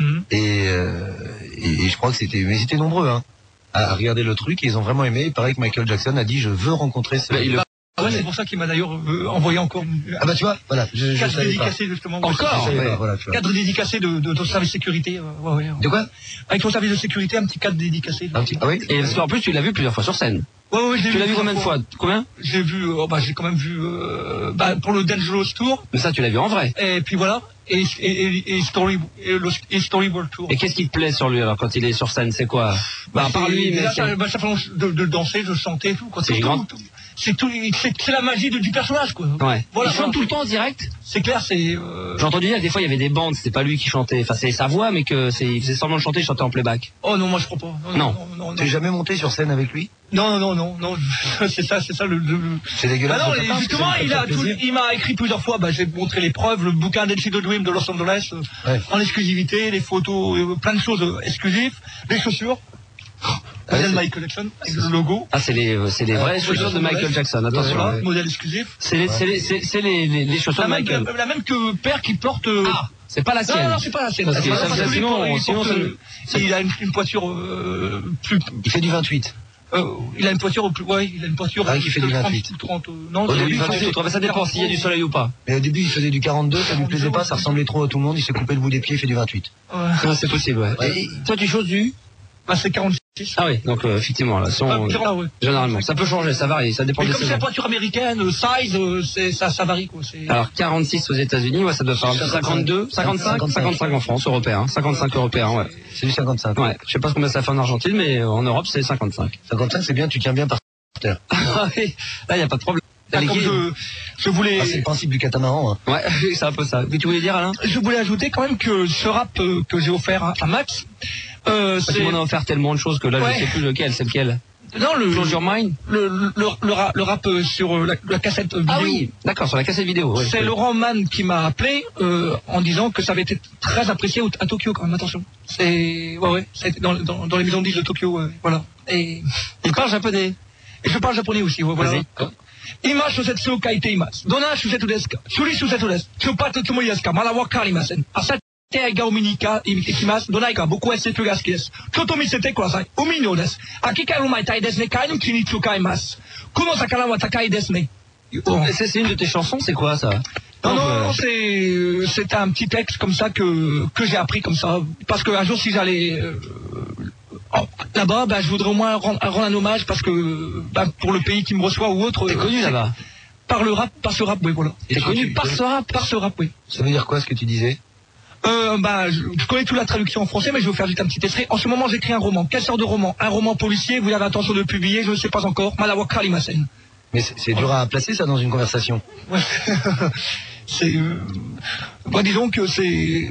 M: Et, euh, et, et je crois que c'était, mais ils étaient nombreux hein, à, à regarder le truc. Et ils ont vraiment aimé. Il paraît que Michael Jackson a dit je veux rencontrer ce.
N: Ah ouais, c'est pour ça qu'il m'a d'ailleurs euh, envoyé encore. une-
M: Ah bah tu vois, voilà, je, je
N: cadre
M: savais pas.
N: dédicacé justement.
M: Encore,
N: Je savais
M: ouais.
N: pas,
M: Voilà, tu vois.
N: Cadre dédicacé de, de ton service de sécurité. euh, ouais, ouais.
M: De quoi?
N: Avec ton service de sécurité, un petit cadre dédicacé.
M: Un petit. Ah oui.
L: Et parce qu'en plus, tu l'as vu plusieurs fois sur scène.
N: Ouais, ouais, je l'ai
L: Tu l'as vu
N: plusieurs
L: combien de fois Combien
N: J'ai vu, euh, bah, j'ai quand même vu, euh, bah, pour le Dangerous Tour.
L: Mais ça, tu l'as vu en vrai.
N: Et puis voilà. Et, et, et, et Story, et, le, et Storyboard Tour.
L: Et qu'est-ce qui te plaît sur lui alors quand il est sur scène? C'est quoi? Bah, à part lui, mais.
N: Là,
L: c'est-
N: ça, bah, ça fait longtemps de, de danser, de chanter et tout. quoi.
L: C'est
N: tout,
L: grand.
N: tout. C'est tout, c'est c'est la magie de- du personnage, quoi.
L: Ouais.
N: Voilà,
L: Il chante
N: voilà.
L: tout le temps en direct?
N: C'est clair, c'est. Euh...
L: J'ai entendu dire que des fois il y avait des bandes, c'était pas lui qui chantait. Enfin, c'est sa voix, mais que c'est, il faisait semblant de chanter, il chantait en playback.
N: Oh non, moi je crois pas. Non.
L: Non.
N: non, non,
M: T'es jamais monté sur scène avec lui?
N: Non, non, non, non, non, c'est ça, c'est ça le. le...
M: C'est dégueulasse.
N: Bah non,
M: de ta
N: et
M: part,
N: justement,
M: parce que ça me
N: il a,
M: fait
N: tout-
M: plaisir.
N: il m'a écrit plusieurs fois. Bah, j'ai montré les preuves, le bouquin d'N C A A Dream de Los Angeles, euh,
M: Ouais.
N: en exclusivité, les photos, euh, plein de choses euh, exclusives, les chaussures.
M: Ouais,
N: Modèle
M: c'est-
N: Michael Jackson avec le logo.
L: Ah, c'est les, euh, c'est les vraies
N: Ouais,
L: chaussures de
N: ouais,
L: Michael
N: ouais.
L: Jackson, attention.
N: Voilà,
L: Ouais.
N: modèle exclusif.
L: C'est les, c'est les, c'est, c'est les, les, les chaussures
N: La
L: de
N: même,
L: Michael.
N: la, la même que père qui porte. euh,
L: Ah, c'est pas la sienne.
N: Non, non, c'est pas la sienne.
L: Parce que
N: Parce
L: ça-
N: que
L: ça-
N: lui,
L: sinon,
N: il
L: sinon,
N: porte,
L: ça-
N: euh,
L: ça-
N: il a une, une poiture euh, plus.
M: Il fait du vingt-huit.
N: Euh, il a une poiture au plus. Ouais, il a une poiture.
M: Ah, qui fait du
N: trente,
M: vingt-huit.
N: trente, euh, non,
M: Au
N: c'est-
M: début,
N: il
M: il
N: faisait-
M: faisait-
L: Ça dépend s'il y a du soleil ou pas.
M: Mais au début, il faisait du quarante-deux, ça lui plaisait pas, ça ressemblait trop à tout le monde, il s'est coupé le bout des pieds, il fait du vingt-huit.
N: Ouais.
L: Ah, c'est possible, ouais.
M: Ouais.
L: Et toi, tu choses du?
N: Bah, c'est quarante-six.
L: Ah oui, donc euh, effectivement, là, son,
N: Ah,
L: euh,
N: ah, ouais.
L: généralement, ça peut changer, ça varie, ça dépend
N: Mais
L: des
N: comme c'est la
L: saisons.
N: poiture américaine, euh, size, euh, c'est, ça, ça varie, quoi. C'est...
L: Alors quarante-six aux États-Unis, ouais, ça doit faire cinquante-deux, cinquante-cinq, cinquante-cinq en France, européen, cinquante-cinq européen, ouais.
M: C'est du cinquante-cinq.
L: Ouais, je sais pas combien ça fait en Argentine, mais euh, en Europe c'est cinquante-cinq.
M: cinquante-cinq, c'est bien, tu tiens bien par terre.
L: Ah oui, là y a pas de problème.
N: Là,
L: Les
N: comme
L: guides.
N: je, je voulais.
M: Ah, c'est le principe du catamaran. Hein.
L: Ouais, c'est un peu ça. Mais tu voulais dire, Alain?
N: Je voulais ajouter quand même que ce rap euh, que j'ai offert à, à Max, euh,
L: Bah,
N: c'est.
L: tu m'en as offert tellement de choses que là
N: Ouais.
L: je sais plus lequel, c'est lequel.
N: Non, le.
L: Close Your Mind?
N: Le, le, le, le rap, le rap euh, sur euh, la, la cassette vidéo.
L: Ah oui, d'accord, sur la cassette vidéo. Ouais,
N: C'est
L: je-
N: Laurent Mann qui m'a appelé euh, en disant que ça avait été très apprécié au- à Tokyo quand même, attention. C'est ouais ouais, ça a été dans, dans, dans les maisons de disques de Tokyo, ouais, voilà. Et
L: Il parle japonais.
N: et je parle japonais aussi, ouais, voilà.
L: Vas-y.
N: 今諸説を書いています。どんな諸説ですか？処理諸説です。出発つもりですか？まだわかりません。あさって映画を見に行か見てきます。どないか僕は エスエフ が好きです。ちょっと見せてください。海のです。秋からうまいたいですね。貝の木に使います。この魚は高いですね。
L: C'est c'est une de tes chansons, c'est quoi ça?
N: Non, non,
L: euh,
N: non, c'est euh, c'est un petit texte comme ça que que j'ai appris comme ça. Parce qu'un jour, si j'allais euh, oh, là-bas, bah, je voudrais au moins rendre, rendre un hommage parce que bah, pour le pays qui me reçoit ou autre.
L: T'es
N: euh,
L: connu
N: c'est-
L: là-bas?
N: Par le rap, par ce rap, oui, voilà.
L: T'es connu par ce rap?
N: Par ce rap, oui.
M: Ça veut dire quoi ce que tu disais?
N: Euh, bah, je, je connais toute la traduction en français, mais je vais vous faire juste un petit extrait. En ce moment, j'écris un roman. Quelle sorte de roman? Un roman policier. Vous avez intention de le publier? Je ne sais pas encore. Malawa Kalimasen.
M: Mais c'est c'est dur à placer ça dans une conversation.
N: Ouais. c'est, euh, bah, disons que c'est,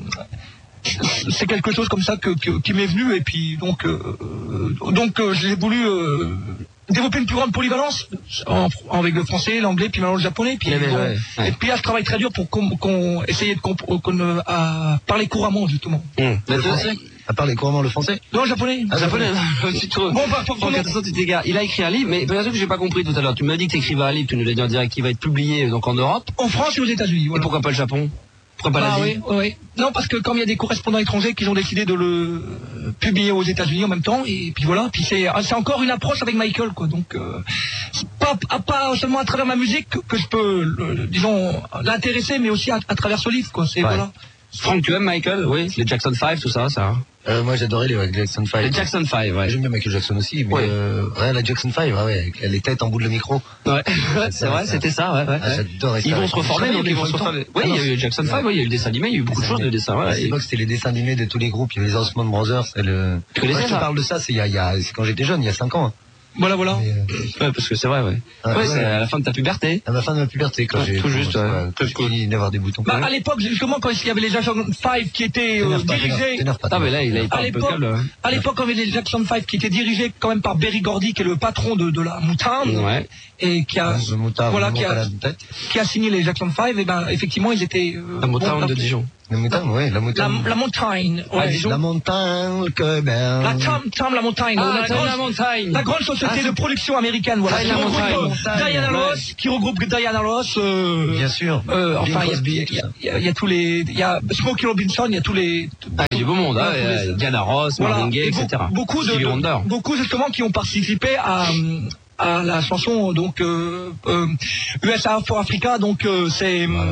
N: c'est quelque chose comme ça que, que- qui m'est venu et puis donc, euh, donc euh, j'ai voulu euh, développer une plus grande polyvalence en, en- avec le français, l'anglais, puis maintenant le japonais. Puis,
L: Ouais,
N: bon,
L: ouais, ouais.
N: Et puis là, je travaille très dur pour qu'on, qu'on essaye de comp- qu'on, euh, à parler couramment justement.
L: Hum.
M: Le français? À parler couramment le français?
N: Non, japonais.
L: Ah, japonais, c'est trop.
N: Bon, bah, pour-
L: Franck, attention, tu t'égares. Il a écrit un livre, mais bien sûr que j'ai pas compris tout à l'heure. Tu m'as dit que t'écrivais un livre, tu nous l'as dit en direct, qui va être publié donc en Europe.
N: En France et aux États-Unis. Voilà.
L: Et pourquoi pas le Japon? Pourquoi pas
N: Ah
L: l'Asie?
N: oui, oui, oui. Non, parce que comme il y a des correspondants étrangers qui ont décidé de le euh, publier aux États-Unis en même temps, et puis voilà, puis c'est c'est encore une approche avec Michael, quoi. Donc, euh, c'est pas, à- pas seulement à travers ma musique que, que je peux, le- le- disons, l'intéresser, mais aussi à, à travers ce livre, quoi. C'est
L: Ouais.
N: voilà.
L: Franck, tu aimes Michael? Oui, les Jackson five, tout ça, ça.
M: Euh, moi j'adorais les ouais, Jackson five.
L: Les Jackson five, ouais.
M: J'aime bien Michael Jackson aussi, mais
L: ouais.
M: Euh, ouais, la Jackson five, ouais, avec les têtes en bout de le micro.
L: Ouais, c'est vrai, c'était ça, ouais. ouais.
M: Ah, j'adorais ça.
L: Ils vont se reformer, donc ils vont se reformer. Oui, il y a eu Jackson five, oui, il y a eu le dessin animé, il y a eu beaucoup de choses de dessin.
M: À l'époque, c'était les dessins animés de tous les groupes, il y avait les Osmond Brothers, c'est le...
L: Tu connaissais
M: ça? Je te parle de ça, c'est il y a, il y a, c'est quand j'étais jeune, il y a cinq ans.
N: Voilà, voilà.
M: Mais, euh...
L: Ouais, parce que c'est vrai, ouais.
M: Ah,
L: ouais,
M: ouais,
L: c'est à la fin de ta puberté.
M: À la fin de ma puberté, quand
L: ouais,
M: j'ai...
L: Tout juste, ouais.
M: Tout fini d'avoir des boutons.
N: Bah, à l'époque, justement, quand il y avait les Jackson five qui étaient euh, dirigés...
L: Ah, mais là, il a été un peu calme.
N: À l'époque, quand il y avait les Jackson five qui étaient dirigés quand même par Berry Gordy, qui est le patron de, de la Motown.
L: Ouais.
N: Et qui a...
M: Le moutard,
N: voilà,
M: le
N: qui a, qui a signé les Jackson five, et ben, effectivement, ils étaient... Euh,
L: la Motown
N: bon,
L: de Dijon.
M: La montagne, oui, la montagne.
N: La, la montagne, ouais.
M: La montagne, que ben.
N: La Tam Tam, la montagne.
L: Ah,
N: la,
L: grande,
N: la montagne. La grande société ah, de production américaine, voilà.
L: Ah,
N: qui
L: la
N: regroupe
L: montagne.
N: Diana
L: Ouais.
N: Ross, qui regroupe Diana Ross. Euh,
M: Bien sûr.
N: Euh, enfin, il
M: Crosby,
N: y, y, y, y a tous les, il y a Smokey Robinson, il y a tous les.
L: Ah, il y a du beau monde, hein. Les... Diana Ross, voilà. Marvin Gaye, et et cetera.
N: Beaucoup de, de beaucoup justement qui ont participé à. à la chanson donc euh, euh, U S A for Africa, donc euh, c'est voilà.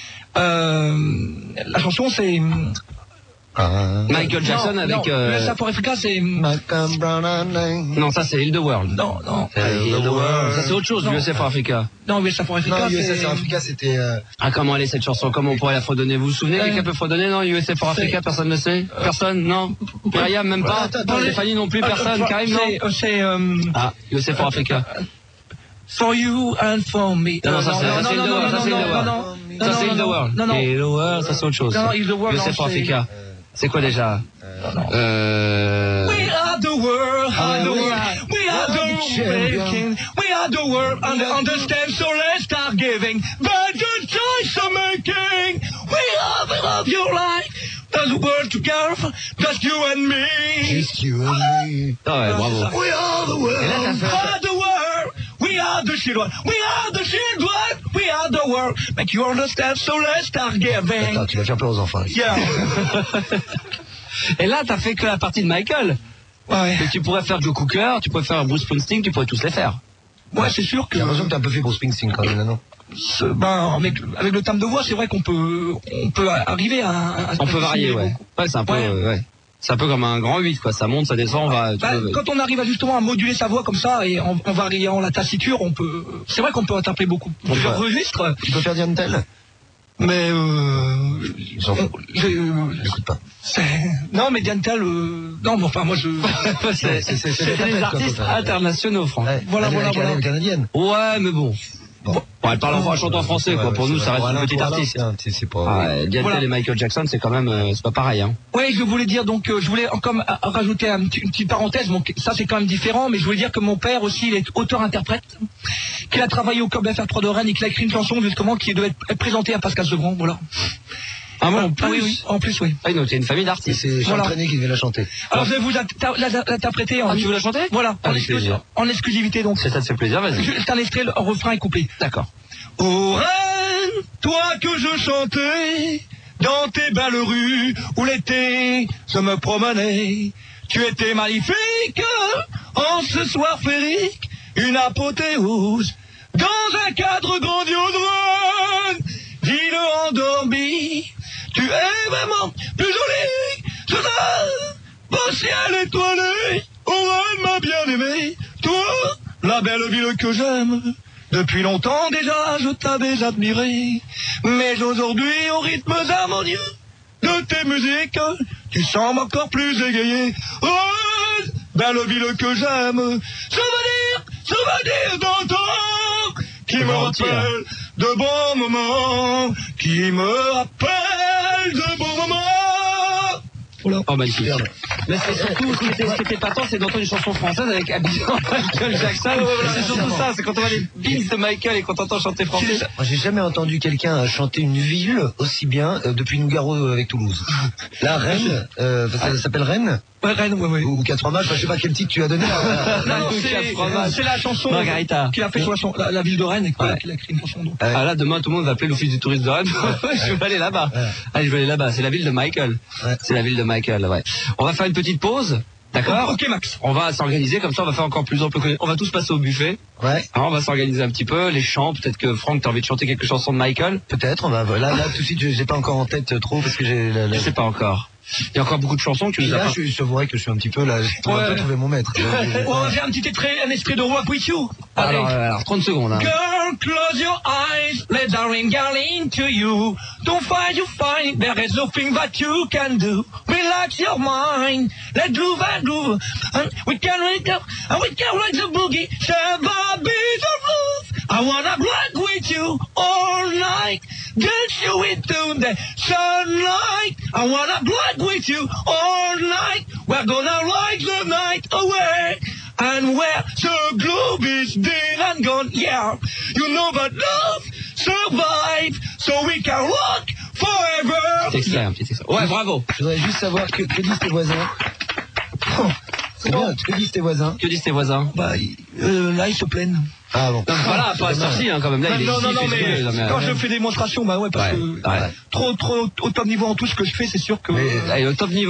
N: euh, la chanson c'est
L: ah. Michael Jackson
N: non,
L: avec
N: non,
L: euh...
N: U S A for Africa c'est
L: non, ça c'est Heal the World.
N: Non, non.
L: Euh, Heal the World. Ça c'est autre chose, U S A for Africa.
N: Non, U S A for Africa.
M: Non, U S A for Africa c'était. Euh...
L: Ah, comment elle est cette chanson? Comment on pourrait la fredonner? Vous vous souvenez? Quelqu'un peut fredonner? Non, U S A for Africa, personne ne sait. Personne, non. Myriam, même pas. Stéphanie non plus, personne. Karim, non.
N: C'est
L: ah, U S A for Africa.
N: For you and for me.
L: Non, non, ça c'est Heal the World. Ça c'est Heal the World. Ça c'est Heal the World.
N: Non, non.
L: Heal the World, ça c'est autre chose.
N: Non, Heal the World.
L: U S A for Africa. C'est quoi déjà? Euh...
N: We are the world, are the world. We are the making. We are the world. And understand, so let's start giving. But the choice of making. We are the love your life. There's a world together, just you and me.
M: Just you and me.
L: Ah ouais, bravo.
N: We are the world. We are the world. We are the children. We are the children. We are the world. Make you understand, so let's start giving.
M: Attends, tu vas faire peur aux enfants.
N: Yeah.
L: Et là, t'as fait que la partie de Michael.
N: Ouais.
L: Mais tu pourrais faire Joe Cooker, tu pourrais faire Bruce Springsteen, tu pourrais tous les faire.
N: Ouais, c'est sûr que.
M: J'ai l'impression que t'as un peu fait Bruce Springsteen quand même, non?
N: Ben, avec, avec le thème de voix, c'est vrai qu'on peut, on peut arriver à. à
L: on peut varier, ouais. Ouais, c'est un peu, ouais. Euh, ouais. C'est un peu comme un grand huit, quoi. Ça monte, ça descend, on va.
N: Bah,
L: peux...
N: Quand on arrive à justement à moduler sa voix comme ça et en, en variant la tessiture, on peut. C'est vrai qu'on peut interpréter beaucoup plusieurs registres.
M: Tu peux faire Diane Tell.
N: Mais euh,
M: j'écoute pas.
N: Non, mais Diane Tell, euh, non, mais enfin moi je.
L: c'est des artistes internationaux, Franck.
M: Ouais,
N: voilà, voilà, voilà.
M: Canadienne.
L: Ouais, mais bon. Bon, bon elle parle en chantant français, quoi.
M: Ouais,
L: Pour nous, ça reste
M: voilà,
L: une petite artiste.
M: C'est pas.
L: Ah, Diane Tell et Michael Jackson, c'est quand même, euh, c'est pas pareil, hein.
N: Oui, je voulais dire donc, euh, je voulais comme euh, rajouter un, une petite parenthèse. Bon, ça c'est quand même différent, mais je voulais dire que mon père aussi, il est auteur-interprète, qu'il a travaillé au Club F R trois de Rennes et qu'il a écrit une chanson justement qui devait être présentée à Pascal Sevran, voilà.
L: Ah bon, en plus,
N: ah, oui, oui, en plus, oui.
L: Ah, donc c'est une famille d'artistes.
M: C'est Jean Traîné qui devait la chanter.
N: Alors je vais vous l'interpréter.
L: Ah, tu veux la chanter?
N: Voilà, en, exclus en exclusivité donc.
L: C'est ça te fait plaisir, vas-y.
N: C'est un extrait, le refrain est coupé.
L: D'accord.
N: Oh Reine, toi que je chantais dans tes belles rues où l'été je me promenais, tu étais magnifique en ce soir féerique, une apothéose dans un cadre grandiose. Reine, dis-le endormi, tu es vraiment plus jolie, je rêve, beau ciel étoilé, oh Reine ma bien-aimée, toi, la belle ville que j'aime. Depuis longtemps déjà, je t'avais admiré, mais aujourd'hui, au rythme harmonieux de tes musiques, tu sembles encore plus égayé. Oh, belle ville que j'aime, souvenir, souvenir d'antan, qui me rappelle de bons moments, qui me rappelle de bons moments.
L: Voilà. Oh, magnifique. Mais c'est surtout, ce qui était, ce qui était patent, c'est d'entendre une chanson française avec Abidjan, Michael Jackson. C'est surtout ça, c'est quand on voit les beats de Michael et qu'on t'entend chanter français.
M: Moi, j'ai jamais entendu quelqu'un chanter une ville aussi bien euh, depuis Nougaro avec Toulouse. La Rennes, euh, ça s'appelle Rennes.
N: Ouais, Rennes, ouais, ouais.
M: Ou quatre fromages, je sais pas quel titre tu as donné.
N: Non, c'est la chanson
L: Margarita
N: qui a fait sur la, la ville de Rennes et qu'il ouais. a écrit une chanson. Donc.
L: Ah là, demain, tout le monde va appeler l'office du tourisme de Rennes. Je vais aller là-bas. Ouais. Allez, je vais aller là-bas. C'est la ville de Michael. Ouais. C'est la ville de Michael, ouais. On va faire une petite pause. D'accord.
N: Ok, Max.
L: On va s'organiser, comme ça on va faire encore plus ample. On va tous passer au buffet.
M: Ouais.
L: Alors, on va s'organiser un petit peu, les chants, peut-être que Franck, t'as envie de chanter quelques chansons de Michael?
M: Peut-être, on va, là, là, tout de suite, j'ai pas encore en tête trop, parce que j'ai, la, la...
L: Je sais pas encore. Il y a encore beaucoup de chansons que tu nous as
M: là,
L: pas...
M: je, je vrai que je suis un petit peu là, j'ai
N: ouais.
M: un peu trouvé mon maître.
N: On va faire un petit extrait, un extrait de Rock With You.
L: Alors, euh, alors, trente secondes, hein.
N: Girl, close your eyes, let the rain get into you. Don't fight, you find, there is nothing that you can do. Relax your mind, let groove and groove. And we can wake up, and we can rock the boogie. Share the beat of love. I wanna rock with you all night. Dance you into the sunlight. I wanna rock with you all night. We're gonna ride the night away. And where the globe is dead and gone, yeah. You know that love survives, so we can rock forever.
L: Petit extrait, un petit extrait. Ouais, bravo.
M: Je voudrais juste savoir que, que disent tes voisins. Oh, c'est bien, que disent tes voisins?
L: Que disent tes voisins?
N: Bah, euh, là, ils se plaignent.
M: Ah bon.
L: Non, voilà, pas sorti, hein, quand même. Là,
N: non,
L: il est
N: non,
L: ici,
N: non, non,
L: fait
N: mais,
L: jouer, non, mais
N: quand
L: euh,
N: je fais des démonstrations, bah ouais, parce
L: ouais,
N: que
L: ouais.
N: trop, trop, au top niveau en tout ce que je fais, c'est sûr que.
L: Mais, allez, au top niveau.